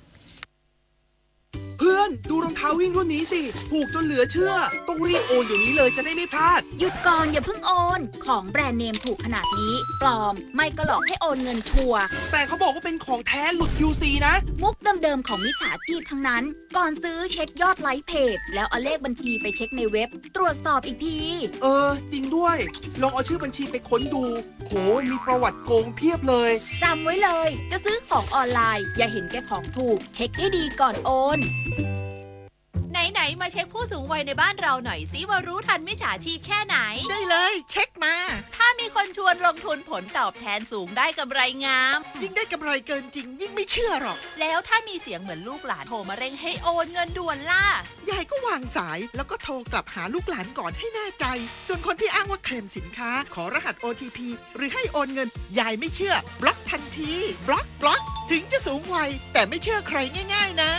S3: เพื่อนดูรองเท้าวิ่งรุ่นนี้สิถูกจนเหลือเชื่อต้องรีบโอนเดี๋ยวนี้เลยจะได้ไม่พลาด
S4: หยุดก่อนอย่าเพิ่งโอนของแบรนด์เนมถูกขนาดนี้ปลอมไม่ก็หลอกให้โอนเงินชัวร์
S3: แต่เขาบอกว่าเป็นของแท้หลุด ยู ซี นะ
S4: มุกเดิมๆของมิจฉาชีพทั้งนั้นก่อนซื้อเช็คยอดไลค์เพจแล้วเอาเลขบัญชีไปเช็คในเว็บตรวจสอบอีกที
S3: เออจริงด้วยลองเอาชื่อบัญชีไปค้นดูโหมีประวัติโกงเพียบเลย
S4: จำไว้เลยจะซื้อของออนไลน์อย่าเห็นแก่ของถูกเช็คให้ดีก่อนโอน
S5: ไหนๆมาเช็คผู้สูงวัยในบ้านเราหน่อยสิว่ารู้ทันมิจฉาชีพแค่ไหน
S3: ได้เลยเช็คมา
S5: ถ้ามีคนชวนลงทุนผลตอบแทนสูงได้กำไรงาม
S3: ยิ่งได้กำไรเกินจริงยิ่งไม่เชื่อหรอก
S5: แล้วถ้ามีเสียงเหมือนลูกหลานโทรมาเร่งให้โอนเงินด่วนล่ะ
S3: ยายก็วางสายแล้วก็โทรกลับหาลูกหลานก่อนให้แน่ใจส่วนคนที่อ้างว่าเคลมสินค้าขอรหัส โอ ที พี หรือให้โอนเงินยายไม่เชื่อบล็อกทันทีบล็อกบล็อกถึงจะสูงวัยแต่ไม่เชื่อใครง่ายๆนะ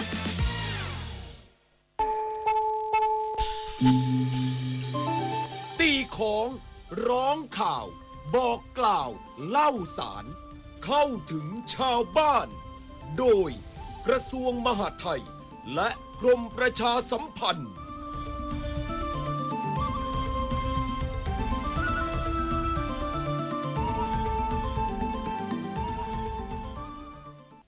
S6: ตีของร้องข่าวบอกกล่าวเล่าสารเข้าถึงชาวบ้านโดยกระทรวงมหาดไทยและกรมประชาสัมพันธ์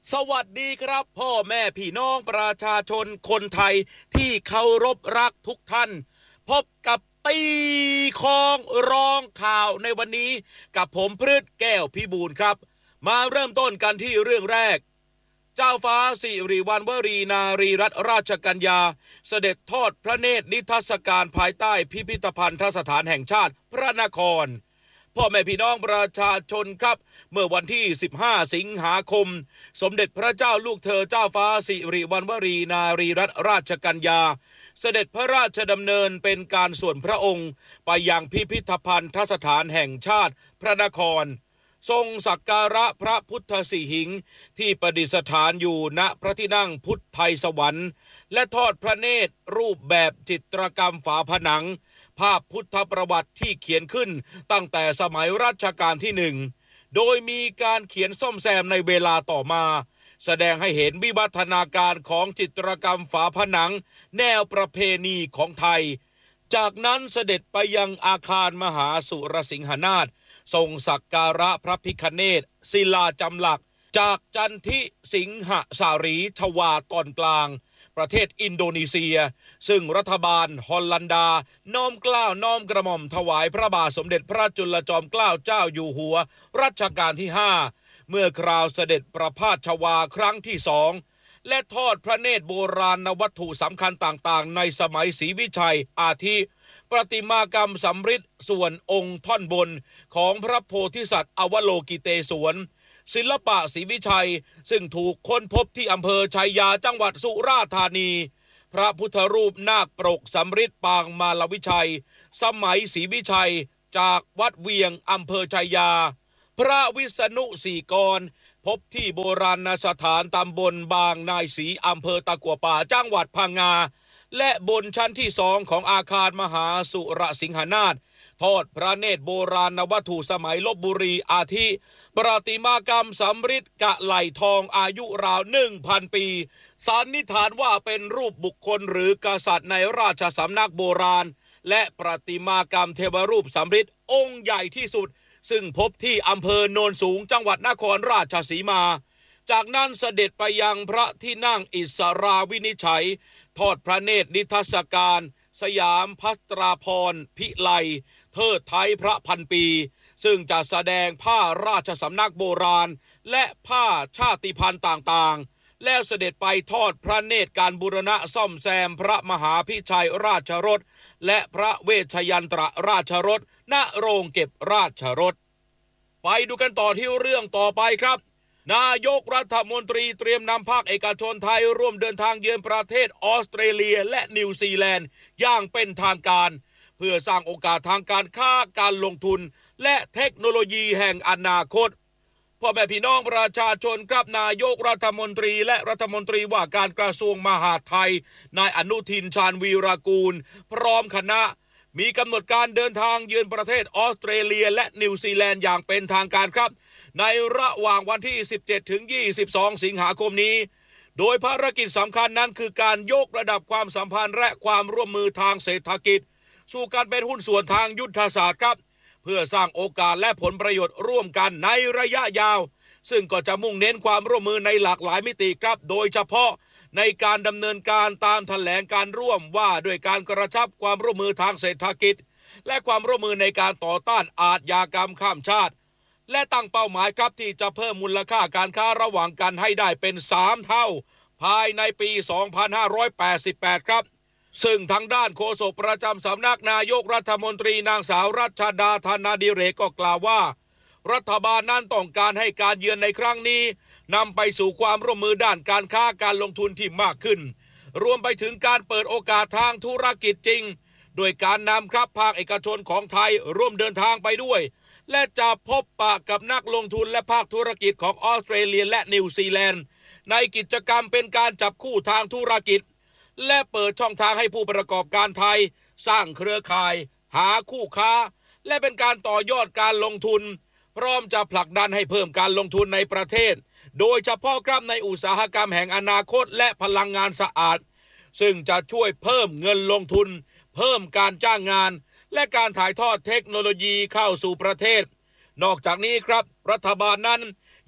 S6: สวัสดีครับพ่อแม่พี่น้องประชาชนคนไทยที่เคารพรักทุกท่านพบกับตีคองร้องข่าวในวันนี้กับผมพฤทธิ์แก้วพิบูลครับมาเริ่มต้นกันที่เรื่องแรกเจ้าฟ้าสิริวัณวรีนารีรัตนราชกัญญาเสด็จทอดพระเนตรนิทรรศการภายใต้พิพิธภัณฑสถานแห่งชาติพระนครพ่อแม่พี่น้องประชาชนครับเมื่อวันที่สิบห้าสิงหาคมสมเด็จพระเจ้าลูกเธอเจ้าฟ้าสิริวัณวรีนารีรัตนราชกัญญาเสด็จพระราชดำเนินเป็นการส่วนพระองค์ไปยังพิพิธภัณฑสถานแห่งชาติพระนครทรงสักการะพระพุทธสิหิงค์ที่ประดิษฐานอยู่ณพระที่นั่งพุทธไทยสวรรค์และทอดพระเนตรรูปแบบจิตรกรรมฝาผนังภาพพุทธประวัติที่เขียนขึ้นตั้งแต่สมัยรัชกาลที่หนึ่งโดยมีการเขียนซ่อมแซมในเวลาต่อมาแสดงให้เห็นวิวัฒนาการของจิตรกรรมฝาผนังแนวประเพณีของไทยจากนั้นเสด็จไปยังอาคารมหาสุรสิงหนาถทรงสักการะพระพิฆเนศศิลาจำหลักจากจันทิสิงหสารีชวาตอนกลางประเทศอินโดนีเซียซึ่งรัฐบาลฮอลแลนดาน้อมเกล้าน้อมกระหม่อมถวายพระบาทสมเด็จพระจุลจอมเกล้าเจ้าอยู่หัวรัชกาลที่ห้าเมื่อคราวเสด็จประพาสชวาครั้งที่สองและทอดพระเนตรโบราณวัตถุสำคัญต่างๆในสมัยศรีวิชัยอาทิประติมากรรมสำริดส่วนองค์ท่อนบนของพระโพธิสัตว์อวโลกิเตศวรศิลปะศรีวิชัยซึ่งถูกค้นพบที่อำเภอชัยยาจังหวัดสุราษฎร์ธานีพระพุทธรูปนาคปรกสำริดปางมาลวิชัยสมัยศรีวิชัยจากวัดเวียงอำเภอชัยยาพระวิษณุสี่กรพบที่โบราณสถานตำบลบางนายศรีอำเภอตะกั่วป่าจังหวัดพังงาและบนชั้นที่สองของอาคารมหาสุรสิงหนาถทอดพระเนตรโบราณวัตถุสมัยลพบุรีอาทิประติมากรรมสำริดกะไหลทองอายุราว หนึ่งพัน ปีสันนิษฐานว่าเป็นรูปบุคคลหรือกษัตริย์ในราชสำนักโบราณและประติมากรรมเทวรูปสำริดองค์ใหญ่ที่สุดซึ่งพบที่อำเภอโนนสูงจังหวัดนครราชสีมาจากนั้นเสด็จไปยังพระที่นั่งอิสราวินิจฉัยทอดพระเนตรนิทรรศการสยามพัสตราพรณ์พิไลเทิดไทยพระพันปีซึ่งจะแสดงผ้าราชสำนักโบราณและผ้าชาติพันธุ์ต่างๆแล้วเสด็จไปทอดพระเนตรการบูรณะซ่อมแซมพระมหาพิชัยราชรถและพระเวชยันตรราชรถณโรงเก็บราชรถไปดูกันต่อที่เรื่องต่อไปครับนายกรัฐมนตรีเตรียมนำภาคเอกชนไทยร่วมเดินทางเยือนประเทศออสเตรเลียและนิวซีแลนด์อย่างเป็นทางการเพื่อสร้างโอกาสทางการค้าการลงทุนและเทคโนโลยีแห่งอนาคตพ่อแม่พี่น้องประชาชนครับนายกรัฐมนตรีและรัฐมนตรีว่าการกระทรวงมหาดไทยนายอนุทินชาญวีรกูลพร้อมคณะมีกำหนดการเดินทางเยือนประเทศออสเตรเลียและนิวซีแลนด์อย่างเป็นทางการครับในระหว่างวันที่สิบเจ็ดถึงยี่สิบสองสิงหาคมนี้โดยภารกิจสำคัญนั้นคือการยกระดับความสัมพันธ์และความร่วมมือทางเศรษฐกิจสู่การเป็นหุ้นส่วนทางยุทธศาสตร์ครับเพื่อสร้างโอกาสและผลประโยชน์ร่วมกันในระยะยาวซึ่งก็จะมุ่งเน้นความร่วมมือในหลากหลายมิติครับโดยเฉพาะในการดำเนินการตามแถลงการร่วมว่าด้วยการกระชับความร่วมมือทางเศรษฐกิจและความร่วมมือในการต่อต้านอาชญากรรมข้ามชาติและตั้งเป้าหมายครับที่จะเพิ่มมูลค่าการค้าระหว่างกันให้ได้เป็นสามเท่าภายในปี สองพันห้าร้อยแปดสิบแปด ครับซึ่งทางด้านโฆษกประจำสำนักนายกรัฐมนตรีนางสาวรัชดาธนาดิเรกก็กล่าวว่ารัฐบาลนั้นต้องการให้การเยือนในครั้งนี้นำไปสู่ความร่วมมือด้านการค้าการลงทุนที่มากขึ้นรวมไปถึงการเปิดโอกาสทางธุรกิจจริงโดยการนำครับภาคเอกชนของไทยร่วมเดินทางไปด้วยและจะพบปะกับนักลงทุนและภาคธุรกิจของออสเตรเลียและนิวซีแลนด์ในกิจกรรมเป็นการจับคู่ทางธุรกิจและเปิดช่องทางให้ผู้ประกอบการไทยสร้างเครือข่ายหาคู่ค้าและเป็นการต่อยอดการลงทุนพร้อมจะผลักดันให้เพิ่มการลงทุนในประเทศโดยเฉพาะครับในอุตสาหกรรมแห่งอนาคตและพลังงานสะอาดซึ่งจะช่วยเพิ่มเงินลงทุนเพิ่มการจ้างงานและการถ่ายทอดเทคโนโลยีเข้าสู่ประเทศนอกจากนี้ครับรัฐบาลนั้น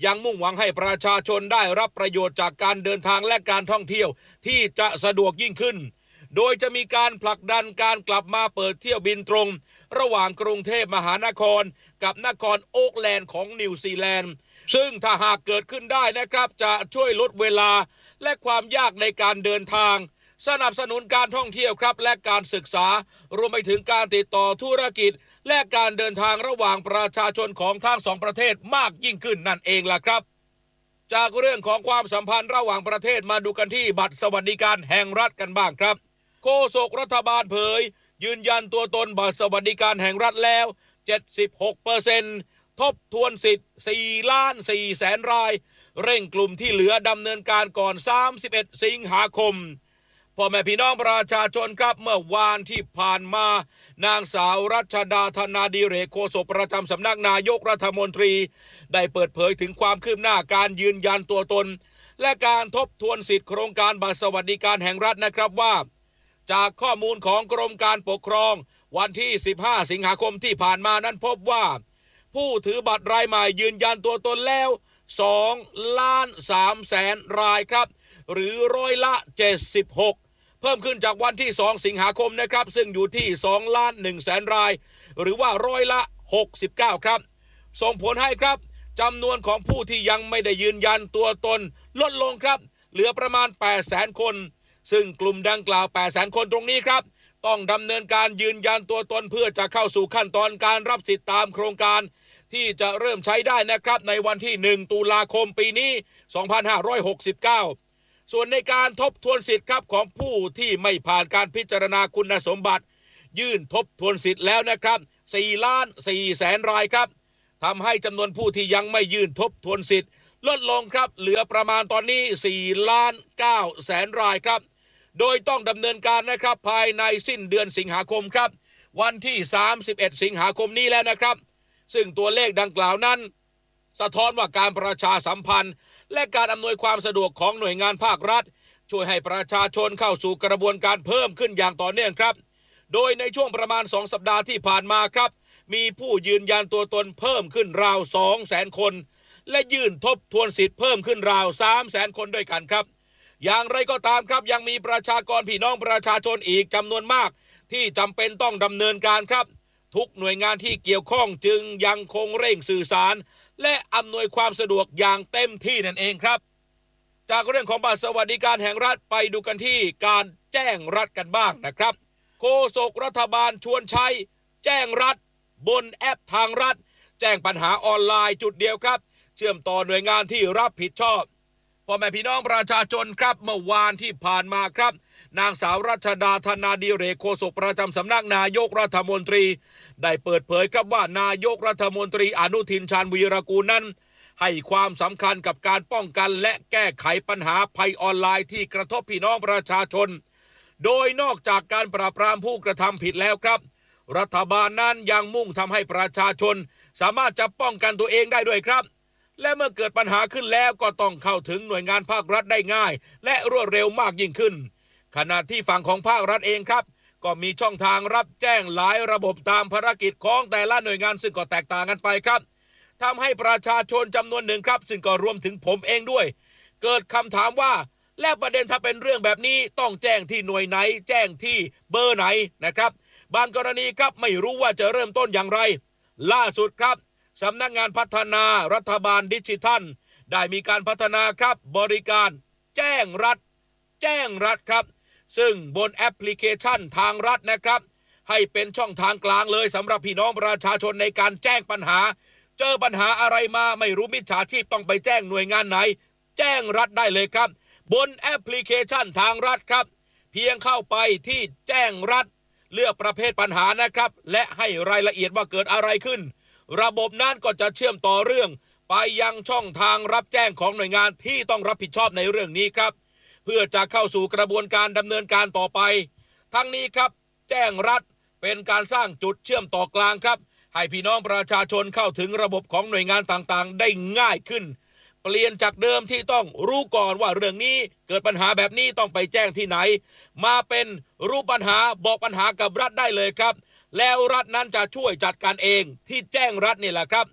S6: ยังมุ่งหวังให้ประชาชนได้รับประโยชน์จากการเดินทางและการท่องเที่ยวที่จะสะดวกยิ่งขึ้นโดยจะมีการผลักดันการกลับมาเปิดเที่ยวบินตรงระหว่างกรุงเทพมหานครกับนครโอ๊กแลนด์ของนิวซีแลนด์ซึ่งถ้าหากเกิดขึ้นได้นะครับจะช่วยลดเวลาและความยากในการเดินทางสนับสนุนการท่องเที่ยวครับและการศึกษารวมไปถึงการติดต่อธุรกิจและการเดินทางระหว่างประชาชนของทั้งสองประเทศมากยิ่งขึ้นนั่นเองล่ะครับจากเรื่องของความสัมพันธ์ระหว่างประเทศมาดูกันที่บัตรสวัสดิการแห่งรัฐกันบ้างครับโฆษกรัฐบาลเผยยืนยันตัวตนบัตรสวัสดิการแห่งรัฐแล้ว เจ็ดสิบหกเปอร์เซ็นต์ ทบทวนสิทธิ์ สี่ล้านสี่แสนรายเร่งกลุ่มที่เหลือดำเนินการก่อน สามสิบเอ็ด สิงหาคมพ่อแม่พี่น้องประชาชนครับเมื่อวานที่ผ่านมานางสาวรัชดาธนาดิเรกโฆษกประจำสำนักนายกรัฐมนตรีได้เปิดเผยถึงความคืบหน้าการยืนยันตัวตนและการทบทวนสิทธิโครงการบัตรสวัสดิการแห่งรัฐนะครับว่าจากข้อมูลของกรมการปกครองวันที่สิบห้าสิงหาคมที่ผ่านมานั้นพบว่าผู้ถือบัตรรายใหม่ยืนยันตัวตนแล้วสองล้านสามแสนรายครับหรือร้อยละเจ็ดสิบหกเพิ่มขึ้นจากวันที่สองสิงหาคมนะครับซึ่งอยู่ที่สองล้านหนึ่งแสนรายหรือว่าร้อยละหกสิบเก้าครับส่งผลให้ครับจำนวนของผู้ที่ยังไม่ได้ยืนยันตัวตนลดลงครับเหลือประมาณแปดแสนคนซึ่งกลุ่มดังกล่าวแปดแสนคนตรงนี้ครับต้องดำเนินการยืนยันตัวตนเพื่อจะเข้าสู่ขั้นตอนการรับสิทธิตามโครงการที่จะเริ่มใช้ได้นะครับในวันที่หนึ่งตุลาคมปีนี้สองพันห้าร้อยหกสิบเก้าส่วนในการทบทวนสิทธิ์ครับของผู้ที่ไม่ผ่านการพิจารณาคุณสมบัติยื่นทบทวนสิทธิ์แล้วนะครับสี่ล้านสี่แสนรายครับทำให้จำนวนผู้ที่ยังไม่ยื่นทบทวนสิทธิ์ลดลงครับเหลือประมาณตอนนี้สี่ล้านเก้าแสนรายครับโดยต้องดำเนินการนะครับภายในสิ้นเดือนสิงหาคมครับวันที่สามสิบเอ็ดสิงหาคมนี้แล้วนะครับซึ่งตัวเลขดังกล่าวนั้นสะท้อนว่าการประชาสัมพันธ์และการอำนวยความสะดวกของหน่วยงานภาครัฐช่วยให้ประชาชนเข้าสู่กระบวนการเพิ่มขึ้นอย่างต่อเนื่องครับโดยในช่วงประมาณสองสัปดาห์ที่ผ่านมาครับมีผู้ยืนยันตัวตนเพิ่มขึ้นราว สองแสนคนและยื่นทบทวนสิทธิ์เพิ่มขึ้นราว สามแสนคนด้วยกันครับอย่างไรก็ตามครับยังมีประชากรพี่น้องประชาชนอีกจำนวนมากที่จำเป็นต้องดำเนินการครับทุกหน่วยงานที่เกี่ยวข้องจึงยังคงเร่งสื่อสารและอำนวยความสะดวกอย่างเต็มที่นั่นเองครับจากเรื่องของบัตรสวัสดิการแห่งรัฐไปดูกันที่การแจ้งรัฐกันบ้างนะครับโฆษกรัฐบาลชวนใช้แจ้งรัฐบนแอปทางรัฐแจ้งปัญหาออนไลน์จุดเดียวครับเชื่อมต่อหน่วยงานที่รับผิดชอบพ่อแม่พี่น้องประชาชนครับเมื่อวานที่ผ่านมาครับนางสาวรัชดาธนาดิเรกโฆษกประจำสำนักนายกรัฐมนตรีได้เปิดเผยครับว่านายกรัฐมนตรีอนุทินชาญวีรกูลนั้นให้ความสำคัญกับการป้องกันและแก้ไขปัญหาภัยออนไลน์ที่กระทบพี่น้องประชาชนโดยนอกจากการปราบปรามผู้กระทำผิดแล้วครับรัฐบาลนั้นยังมุ่งทำให้ประชาชนสามารถจะป้องกันตัวเองได้ด้วยครับและเมื่อเกิดปัญหาขึ้นแล้วก็ต้องเข้าถึงหน่วยงานภาครัฐได้ง่ายและรวดเร็วมากยิ่งขึ้นขณะที่ฝั่งของภาครัฐเองครับก็มีช่องทางรับแจ้งหลายระบบตามภารกิจของแต่ละหน่วยงานซึ่งก็แตกต่างกันไปครับทำให้ประชาชนจำนวนหนึ่งครับซึ่งก็รวมถึงผมเองด้วยเกิดคำถามว่าและประเด็นถ้าเป็นเรื่องแบบนี้ต้องแจ้งที่หน่วยไหนแจ้งที่เบอร์ไหนนะครับบางกรณีครับไม่รู้ว่าจะเริ่มต้นอย่างไรล่าสุดครับสำนักงานพัฒนารัฐบาลดิจิทัลได้มีการพัฒนาครับบริการแจ้งรัฐแจ้งรัฐครับซึ่งบนแอปพลิเคชันทางรัฐนะครับให้เป็นช่องทางกลางเลยสำหรับพี่น้องประชาชนในการแจ้งปัญหาเจอปัญหาอะไรมาไม่รู้มิจฉาชีพต้องไปแจ้งหน่วยงานไหนแจ้งรัฐได้เลยครับบนแอปพลิเคชันทางรัฐครับเพียงเข้าไปที่แจ้งรัฐเลือกประเภทปัญหานะครับและให้รายละเอียดว่าเกิดอะไรขึ้นระบบนั้นก็จะเชื่อมต่อเรื่องไปยังช่องทางรับแจ้งของหน่วยงานที่ต้องรับผิดชอบในเรื่องนี้ครับเพื่อจะเข้าสู่กระบวนการดำเนินการต่อไปทั้งนี้ครับแจ้งรัฐเป็นการสร้างจุดเชื่อมต่อกลางครับให้พี่น้องประชาชนเข้าถึงระบบของหน่วยงานต่างๆได้ง่ายขึ้นเปลี่ยนจากเดิมที่ต้องรู้ก่อนว่าเรื่องนี้เกิดปัญหาแบบนี้ต้องไปแจ้งที่ไหนมาเป็นรู้ปัญหาบอกปัญหากับรัฐได้เลยครับแล้วรัฐนั้นจะช่วยจัดการเองที่แจ้งรัฐนี่แหละครับ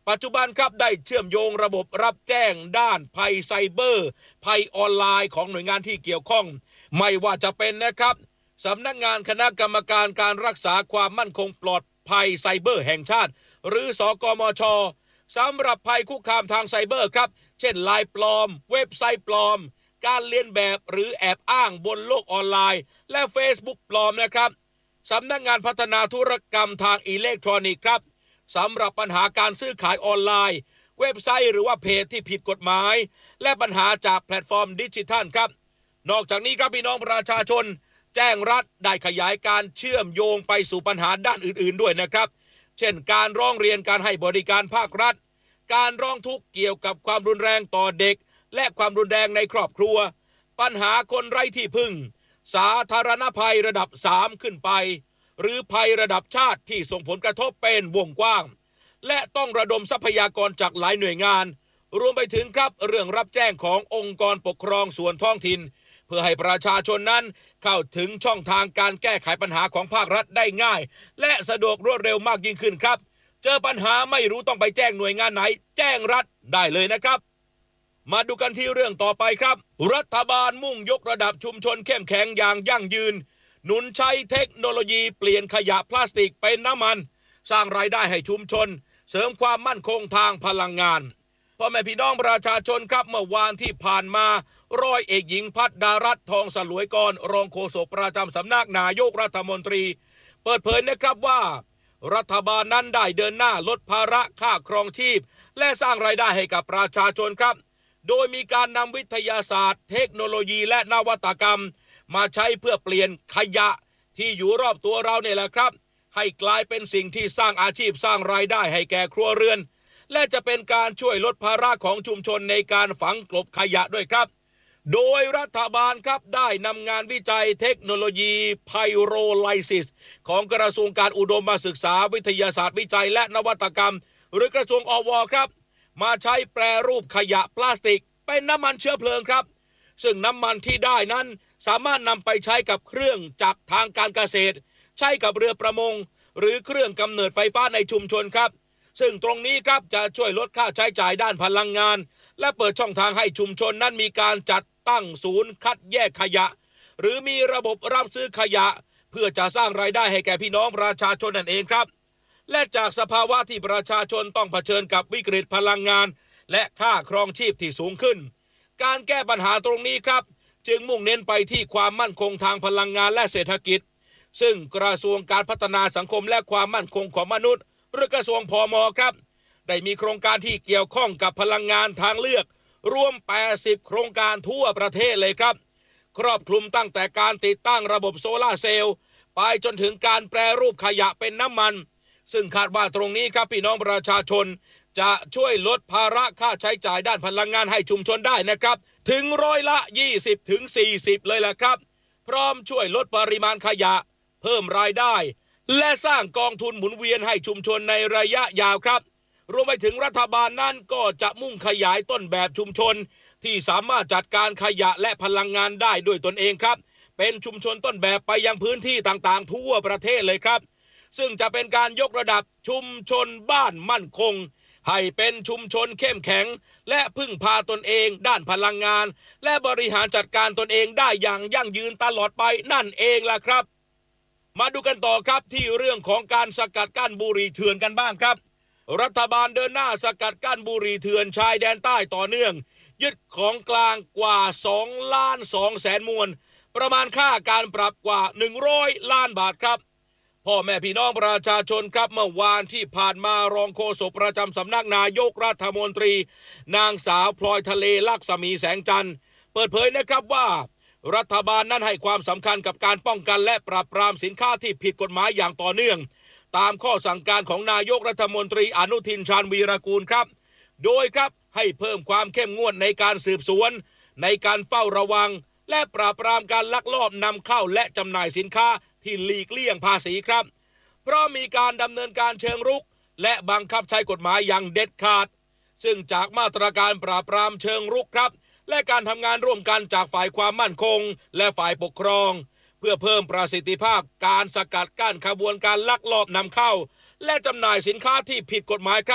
S6: ปัจจุบันครับได้เชื่อมโยงระบบรับแจ้งด้านภัยไซเบอร์ภัยออนไลน์ของหน่วยงานที่เกี่ยวข้องไม่ว่าจะเป็นนะครับสำนักงานคณะกรรมการการรักษาความมั่นคงปลอดภัยไซเบอร์แห่งชาติหรือสกมช.สำหรับภัยคุกคามทางไซเบอร์ครับเช่นไลน์ปลอมเว็บไซต์ปลอมการเลียนแบบหรือแอบอ้างบนโลกออนไลน์และ Facebook ปลอมนะครับสำนักงานพัฒนาธุรกรรมทางอิเล็กทรอนิกส์ครับสำหรับปัญหาการซื้อขายออนไลน์เว็บไซต์หรือว่าเพจที่ผิดกฎหมายและปัญหาจากแพลตฟอร์มดิจิทัลครับนอกจากนี้ครับพี่น้องประชาชนแจ้งรัฐได้ขยายการเชื่อมโยงไปสู่ปัญหาด้านอื่นๆด้วยนะครับเช่นการร้องเรียนการให้บริการภาครัฐการร้องทุกข์เกี่ยวกับความรุนแรงต่อเด็กและความรุนแรงในครอบครัวปัญหาคนไร้ที่พึ่งสาธารณภัยระดับสามขึ้นไปหรือภัยระดับชาติที่ส่งผลกระทบเป็นวงกว้างและต้องระดมทรัพยากรจากหลายหน่วยงานรวมไปถึงครับเรื่องรับแจ้งขององค์กรปกครองส่วนท้องถิ่นเพื่อให้ประชาชนนั้นเข้าถึงช่องทางการแก้ไขปัญหาของภาครัฐได้ง่ายและสะดวกรวดเร็วมากยิ่งขึ้นครับเจอปัญหาไม่รู้ต้องไปแจ้งหน่วยงานไหนแจ้งรัฐได้เลยนะครับมาดูกันที่เรื่องต่อไปครับรัฐบาลมุ่งยกระดับชุมชนเข้มแข็งอย่างยั่งยืนหนุนใช้เทคโนโลยีเปลี่ยนขยะพลาสติกเป็นน้ำมันสร้างรายได้ให้ชุมชนเสริมความมั่นคงทางพลังงานพ่อแม่พี่น้องประชาชนครับเมื่อวานที่ผ่านมาร้อยเอกหญิงพัฒดารัตน์ทองสลวยกรรองโฆษกประจำสำนักนายกรัฐมนตรีเปิดเผยนะครับว่ารัฐบาลนั้นได้เดินหน้าลดภาระค่าครองชีพและสร้างรายได้ให้กับประชาชนครับโดยมีการนำวิทยาศาสตร์เทคโนโลยีและนวัตกรรมมาใช้เพื่อเปลี่ยนขยะที่อยู่รอบตัวเราเนี่ยแหละครับให้กลายเป็นสิ่งที่สร้างอาชีพสร้างรายได้ให้แก่ครัวเรือนและจะเป็นการช่วยลดภาระของชุมชนในการฝังกลบขยะด้วยครับโดยรัฐบาลครับได้นำงานวิจัยเทคโนโลยีไพโรไลซิสของกระทรวงการอุดมศึกษาวิทยาศาสตร์วิจัยและนวัตกรรมหรือกระทรวงอว.ครับมาใช้แปรรูปขยะพลาสติกเป็นน้ำมันเชื้อเพลิงครับซึ่งน้ำมันที่ได้นั้นสามารถนำไปใช้กับเครื่องจักรทางการเกษตรใช้กับเรือประมงหรือเครื่องกำเนิดไฟฟ้าในชุมชนครับซึ่งตรงนี้ครับจะช่วยลดค่าใช้จ่ายด้านพลังงานและเปิดช่องทางให้ชุมชนนั้นมีการจัดตั้งศูนย์คัดแยกขยะหรือมีระบบรับซื้อขยะเพื่อจะสร้างรายได้ให้แก่พี่น้องประชาชนนั่นเองครับและจากสภาวะที่ประชาชนต้องเผชิญกับวิกฤตพลังงานและค่าครองชีพที่สูงขึ้นการแก้ปัญหาตรงนี้ครับจึงมุ่งเน้นไปที่ความมั่นคงทางพลังงานและเศรษฐกิจซึ่งกระทรวงการพัฒนาสังคมและความมั่นคงของมนุษย์หรือกระทรวงพม.ครับได้มีโครงการที่เกี่ยวข้องกับพลังงานทางเลือกรวมแปดสิบโครงการทั่วประเทศเลยครับครอบคลุมตั้งแต่การติดตั้งระบบโซลาร์เซลล์ไปจนถึงการแปรรูปขยะเป็นน้ำมันซึ่งคาดว่าตรงนี้ครับพี่น้องประชาชนจะช่วยลดภาระค่าใช้จ่ายด้านพลังงานให้ชุมชนได้นะครับถึงร้อยละ ยี่สิบถึงสี่สิบ เลยแหละครับพร้อมช่วยลดปริมาณขยะเพิ่มรายได้และสร้างกองทุนหมุนเวียนให้ชุมชนในระยะยาวครับรวมไปถึงรัฐบาลนั้นก็จะมุ่งขยายต้นแบบชุมชนที่สามารถจัดการขยะและพลังงานได้ด้วยตนเองครับเป็นชุมชนต้นแบบไปยังพื้นที่ต่างๆทั่วประเทศเลยครับซึ่งจะเป็นการยกระดับชุมชนบ้านมั่นคงให้เป็นชุมชนเข้มแข็งและพึ่งพาตนเองด้านพลังงานและบริหารจัดการตนเองได้อย่างยั่งยืนตลอดไปนั่นเองล่ะครับมาดูกันต่อครับที่เรื่องของการสกัดกั้นบุหรี่เถื่อนกันบ้างครับรัฐบาลเดินหน้าสกัดกั้นบุหรี่เถื่อนชายแดนใต้ต่อเนื่องยึดของกลางกว่าสองล้านสองแสนมวนประมาณค่าการปรับกว่าหนึ่งร้อยล้านบาทครับพ่อแม่พี่น้องประชาชนครับเมื่อวานที่ผ่านมารองโฆษกประจำสำนักนายกรัฐมนตรีนางสาวพลอยทะเลลักษมีแสงจันทร์เปิดเผยนะครับว่ารัฐบาลนั้นให้ความสำคัญกับการป้องกันและปราบปรามสินค้าที่ผิดกฎหมายอย่างต่อเนื่องตามข้อสั่งการของนายกรัฐมนตรีอนุทินชาญวีรกูลครับโดยครับให้เพิ่มความเข้มงวดในการสืบสวนในการเฝ้าระวังและปราบปรามการลักลอบนำเข้าและจำหน่ายสินค้าที่หลีกเลี่ยงภาษีครับเพราะมีการดำเนินการเชิงรุกและบังคับใช้กฎหมายอย่างเด็ดขาดซึ่งจากมาตรการปราบปรามเชิงรุกครับและการทำงานร่วมกันจากฝ่ายความมั่นคงและฝ่ายปกครองเพื่อเพิ่มประสิทธิภาพการสกัดกั้นขบวนการลักลอบนำเข้าและจำหน่ายสินค้าที่ผิดกฎหมายครับ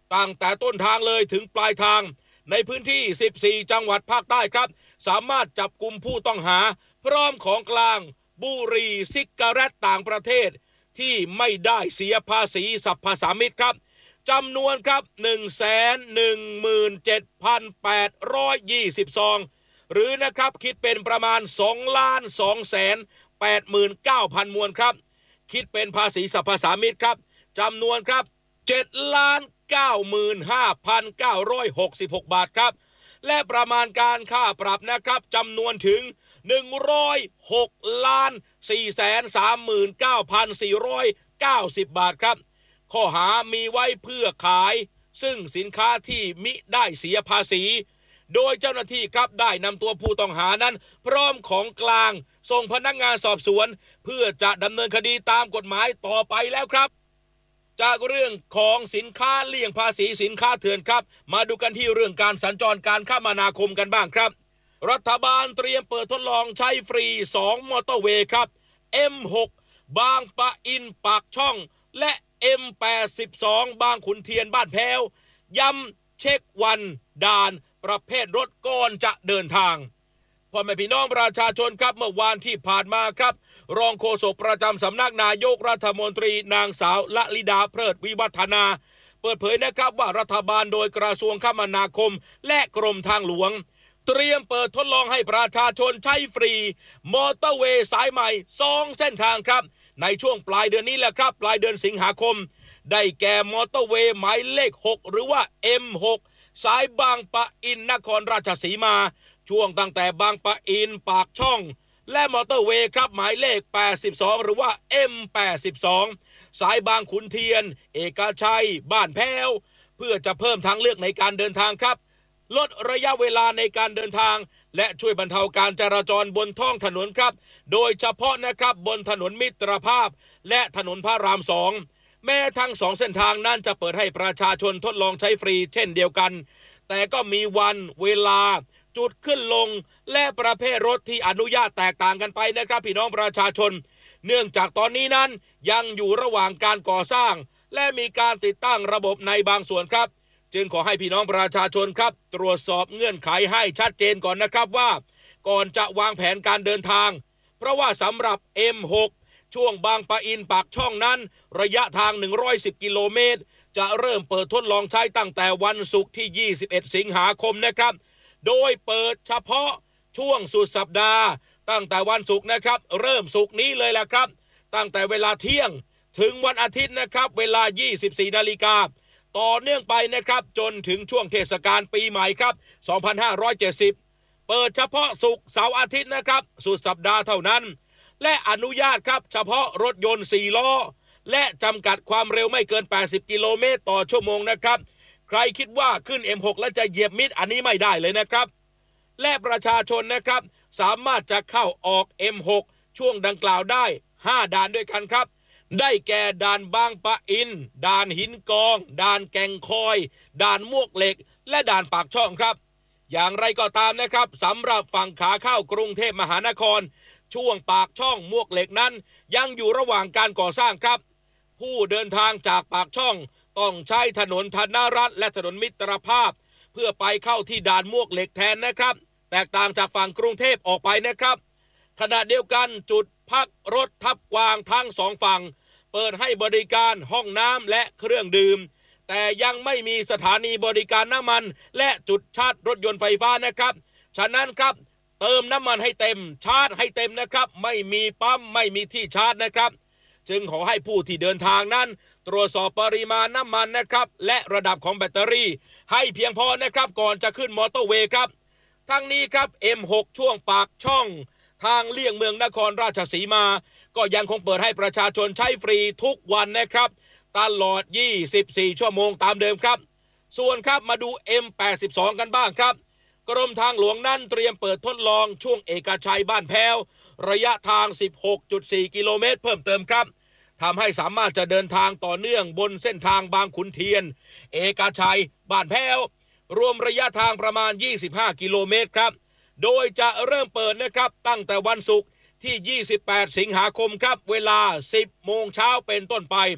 S6: ตั้งแต่ต้นทางเลยถึงปลายทางในพื้นที่สิบสี่จังหวัดภาคใต้ครับสามารถจับกุมผู้ต้องหาพร้อมของกลางบุหรี่ซิกาเรตต่างประเทศที่ไม่ได้เสียภาษีสรรพสามิตครับจำนวนครับ หนึ่งแสนหนึ่งหมื่นเจ็ดพันแปดร้อยยี่สิบ ซองหรือนะครับคิดเป็นประมาณ สองล้านสองแสนแปดหมื่นเก้าพัน มวลครับคิดเป็นภาษีสรรพสามิตครับจำนวนครับ เจ็ดล้านเก้าหมื่นห้าพันเก้าร้อยหกสิบหก บาทครับและประมาณการค่าปรับนะครับจำนวนถึง หนึ่งร้อยหกล้านสี่แสนสามหมื่นเก้าพันสี่ร้อยเก้าสิบ บาทครับข้อหามีไว้เพื่อขายซึ่งสินค้าที่มิได้เสียภาษีโดยเจ้าหน้าที่ครับได้นำตัวผู้ต้องหานั้นพร้อมของกลางส่งพนักงานสอบสวนเพื่อจะดำเนินคดีตามกฎหมายต่อไปแล้วครับจากเรื่องของสินค้าเลี่ยงภาษีสินค้าเถื่อนครับมาดูกันที่เรื่องการสัญจรการคมนาคมกันบ้างครับรัฐบาลเตรียมเปิดทดลองใช้ฟรีสองมอเตอร์เวย์ครับ เอ็ม หก บางปะอินปากช่องและ เอ็ม แปดสิบสอง บางขุนเทียนบ้านแพ้วย้ำเช็ควันด่านประเภทรถก่อนจะเดินทางพ่อแม่พี่น้องประชาชนครับเมื่อวานที่ผ่านมาครับรองโฆษกประจำสำนักนายกรัฐมนตรีนางสาวละลิดาเพลิดวิวัฒนาเปิดเผยนะครับว่ารัฐบาลโดยกระทรวงคมนาคมและกรมทางหลวงเตรียมเปิดทดลองให้ประชาชนใช้ฟรีมอเตอร์เวย์สายใหม่สองเส้นทางครับในช่วงปลายเดือนนี้แหละครับปลายเดือนสิงหาคมได้แก่มอเตอร์เวย์หมายเลขหกหรือว่า เอ็ม หก สายบางปะอินนครราชสีมาช่วงตั้งแต่บางปะอินปากช่องและมอเตอร์เวย์ครับหมายเลขแปดสิบสองหรือว่า เอ็ม แปดสิบสอง สายบางขุนเทียนเอกชัยบ้านแพ้วเพื่อจะเพิ่มทางเลือกในการเดินทางครับลดระยะเวลาในการเดินทางและช่วยบรรเทาการจราจรบนท้องถนนครับโดยเฉพาะนะครับบนถนนมิตรภาพและถนนพระรามสองแม้ทั้งสองเส้นทางนั้นจะเปิดให้ประชาชนทดลองใช้ฟรีเช่นเดียวกันแต่ก็มีวันเวลาจุดขึ้นลงและประเภทรถที่อนุญาตแตกต่างกันไปนะครับพี่น้องประชาชนเนื่องจากตอนนี้นั้นยังอยู่ระหว่างการก่อสร้างและมีการติดตั้งระบบในบางส่วนครับจึงขอให้พี่น้องประชาชนครับตรวจสอบเงื่อนไขให้ชัดเจนก่อนนะครับว่าก่อนจะวางแผนการเดินทางเพราะว่าสำหรับ เอ็ม หก ช่วงบางปะอินปากช่องนั้นระยะทางหนึ่งร้อยสิบกิโลเมตรจะเริ่มเปิดทดลองใช้ตั้งแต่วันศุกร์ที่ยี่สิบเอ็ดสิงหาคมนะครับโดยเปิดเฉพาะช่วงสุดสัปดาห์ตั้งแต่วันศุกร์นะครับเริ่มศุกร์นี้เลยล่ะครับตั้งแต่เวลาเที่ยงถึงวันอาทิตย์นะครับเวลา ยี่สิบสี่นาฬิกาต่อเนื่องไปนะครับจนถึงช่วงเทศกาลปีใหม่ครับสองพันห้าร้อยเจ็ดสิบเปิดเฉพาะศุกร์เสาร์อาทิตย์นะครับสุดสัปดาห์เท่านั้นและอนุญาตครับเฉพาะรถยนต์สี่ล้อและจำกัดความเร็วไม่เกินแปดสิบกิโลเมตรต่อชั่วโมงนะครับใครคิดว่าขึ้น เอ็ม หก แล้วจะเหยียบมิดอันนี้ไม่ได้เลยนะครับและประชาชนนะครับสามารถจะเข้าออก เอ็ม หก ช่วงดังกล่าวได้ห้าด่านด้วยกันครับได้แก่ด่านบางปะอินด่านหินกองด่านแก่งคอยด่านมวกเหล็กและด่านปากช่องครับอย่างไรก็ตามนะครับสำหรับฝั่งขาเข้ากรุงเทพมหานครช่วงปากช่องมวกเหล็กนั้นยังอยู่ระหว่างการก่อสร้างครับผู้เดินทางจากปากช่องต้องใช้ถนนธนรัตน์และถนนมิตรภาพเพื่อไปเข้าที่ด่านมวกเหล็กแทนนะครับแตกต่างจากฝั่งกรุงเทพออกไปนะครับขณะเดียวกันจุดพักรถทับกวางทั้งสองฝั่งเปิดให้บริการห้องน้ำและเครื่องดื่มแต่ยังไม่มีสถานีบริการน้ำมันและจุดชาร์จรถยนต์ไฟฟ้านะครับฉะนั้นครับเติมน้ำมันให้เต็มชาร์จให้เต็มนะครับไม่มีปั๊มไม่มีที่ชาร์จนะครับจึงขอให้ผู้ที่เดินทางนั้นตรวจสอบปริมาณน้ำมันนะครับและระดับของแบตเตอรี่ให้เพียงพอนะครับก่อนจะขึ้นมอเตอร์เวย์ครับทั้งนี้ครับ เอ็ม หก ช่วงปากช่องทางเลี่ยงเมืองนครราชสีมาก็ยังคงเปิดให้ประชาชนใช้ฟรีทุกวันนะครับตลอดยี่สิบสี่ชั่วโมงตามเดิมครับส่วนครับมาดู เอ็ม แปดสิบสอง กันบ้างครับกรมทางหลวงนั้นเตรียมเปิดทดลองช่วงเอกชัยบ้านแพ้วระยะทาง สิบหกจุดสี่ กิโลเมตรเพิ่มเติมครับทำให้สามารถจะเดินทางต่อเนื่องบนเส้นทางบางขุนเทียนเอกชัยบ้านแพ้วรวมระยะทางประมาณยี่สิบห้ากิโลเมตรครับโดยจะเริ่มเปิดนะครับตั้งแต่วันศุกร์ที่ยี่สิบแปดสิงหาคมครับเวลา สิบโมงเช้าเป็นต้นไป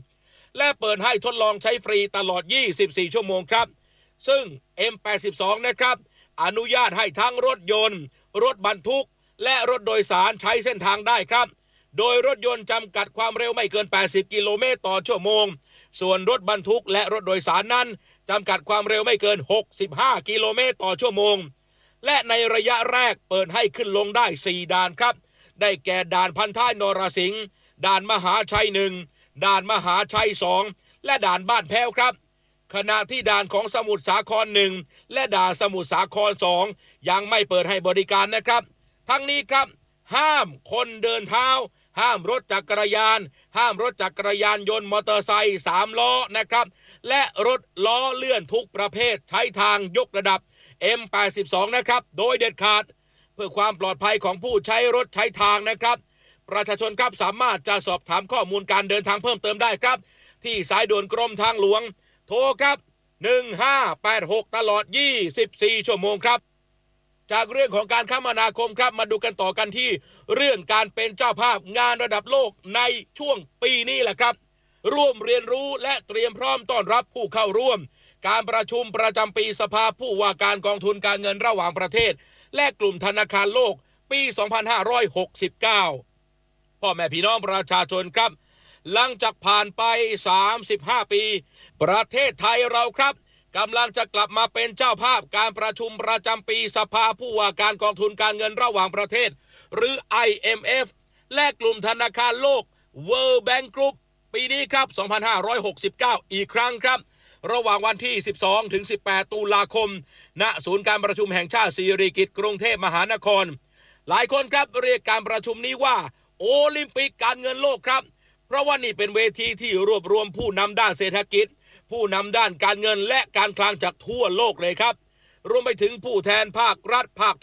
S6: และเปิดให้ทดลองใช้ฟรีตลอดยี่สิบสี่ชั่วโมงครับซึ่ง เอ็ม แปดสิบสอง นะครับอนุญาตให้ทั้งรถยนต์รถบรรทุกและรถโดยสารใช้เส้นทางได้ครับโดยรถยนต์จำกัดความเร็วไม่เกินแปดสิบกิโลเมตรต่อชั่วโมงส่วนรถบรรทุกและรถโดยสารนั้นจำกัดความเร็วไม่เกินหกสิบห้ากิโลเมตรต่อชั่วโมงและในระยะแรกเปิดให้ขึ้นลงได้สี่ด่านครับได้แก่ด่านพันท้ายนรสิงห์ด่านมหาชัยหนึ่งด่านมหาชัยสองและด่านบ้านแพ้วครับขณะที่ด่านของสมุทรสาครหนึ่งและด่านสมุทรสาครสองยังไม่เปิดให้บริการนะครับทั้งนี้ครับห้ามคนเดินเท้าห้ามรถจักรยานห้ามรถจักรยานยนต์มอเตอร์ไซค์สามล้อนะครับและรถล้อเลื่อนทุกประเภทใช้ทางยกระดับ เอ็ม แปดสิบสอง นะครับโดยเด็ดขาดเพื่อความปลอดภัยของผู้ใช้รถใช้ทางนะครับประชาชนครับสามารถจะสอบถามข้อมูลการเดินทางเพิ่มเติมได้ครับที่สายด่วนกรมทางหลวงโทรครับหนึ่งห้าแปดหกตลอดยี่สิบสี่ชั่วโมงครับจากเรื่องของการคมนาคมครับมาดูกันต่อกันที่เรื่องการเป็นเจ้าภาพงานระดับโลกในช่วงปีนี้แหละครับร่วมเรียนรู้และเตรียมพร้อมต้อนรับผู้เข้าร่วมการประชุมประจำปีสภาผู้ว่าการกองทุนการเงินระหว่างประเทศและกลุ่มธนาคารโลกปีสองพันห้าร้อยหกสิบเก้าพ่อแม่พี่น้องประชาชนครับหลังจากผ่านไปสามสิบห้าปีประเทศไทยเราครับกำลังจะกลับมาเป็นเจ้าภาพการประชุมประจำปีสภาผู้ว่าการกองทุนการเงินระหว่างประเทศหรือ ไอ เอ็ม เอฟ และกลุ่มธนาคารโลก World Bank Group ปีนี้ครับสองพันห้าร้อยหกสิบเก้าอีกครั้งครับระหว่างวันที่สิบสองถึงสิบแปดตุลาคมณศูนย์การประชุมแห่งชาติสิริกิติ์กรุงเทพมหานครหลายคนครับเรียกการประชุมนี้ว่าโอลิมปิกการเงินโลกครับเพราะว่านี่เป็นเวทีที่รวบรวมผู้นำด้านเศรษฐกิจผู้นำด้านการเงินและการคลังจากทั่วโลกเลยครับรวมไปถึงผู้แทนภาครัฐภาค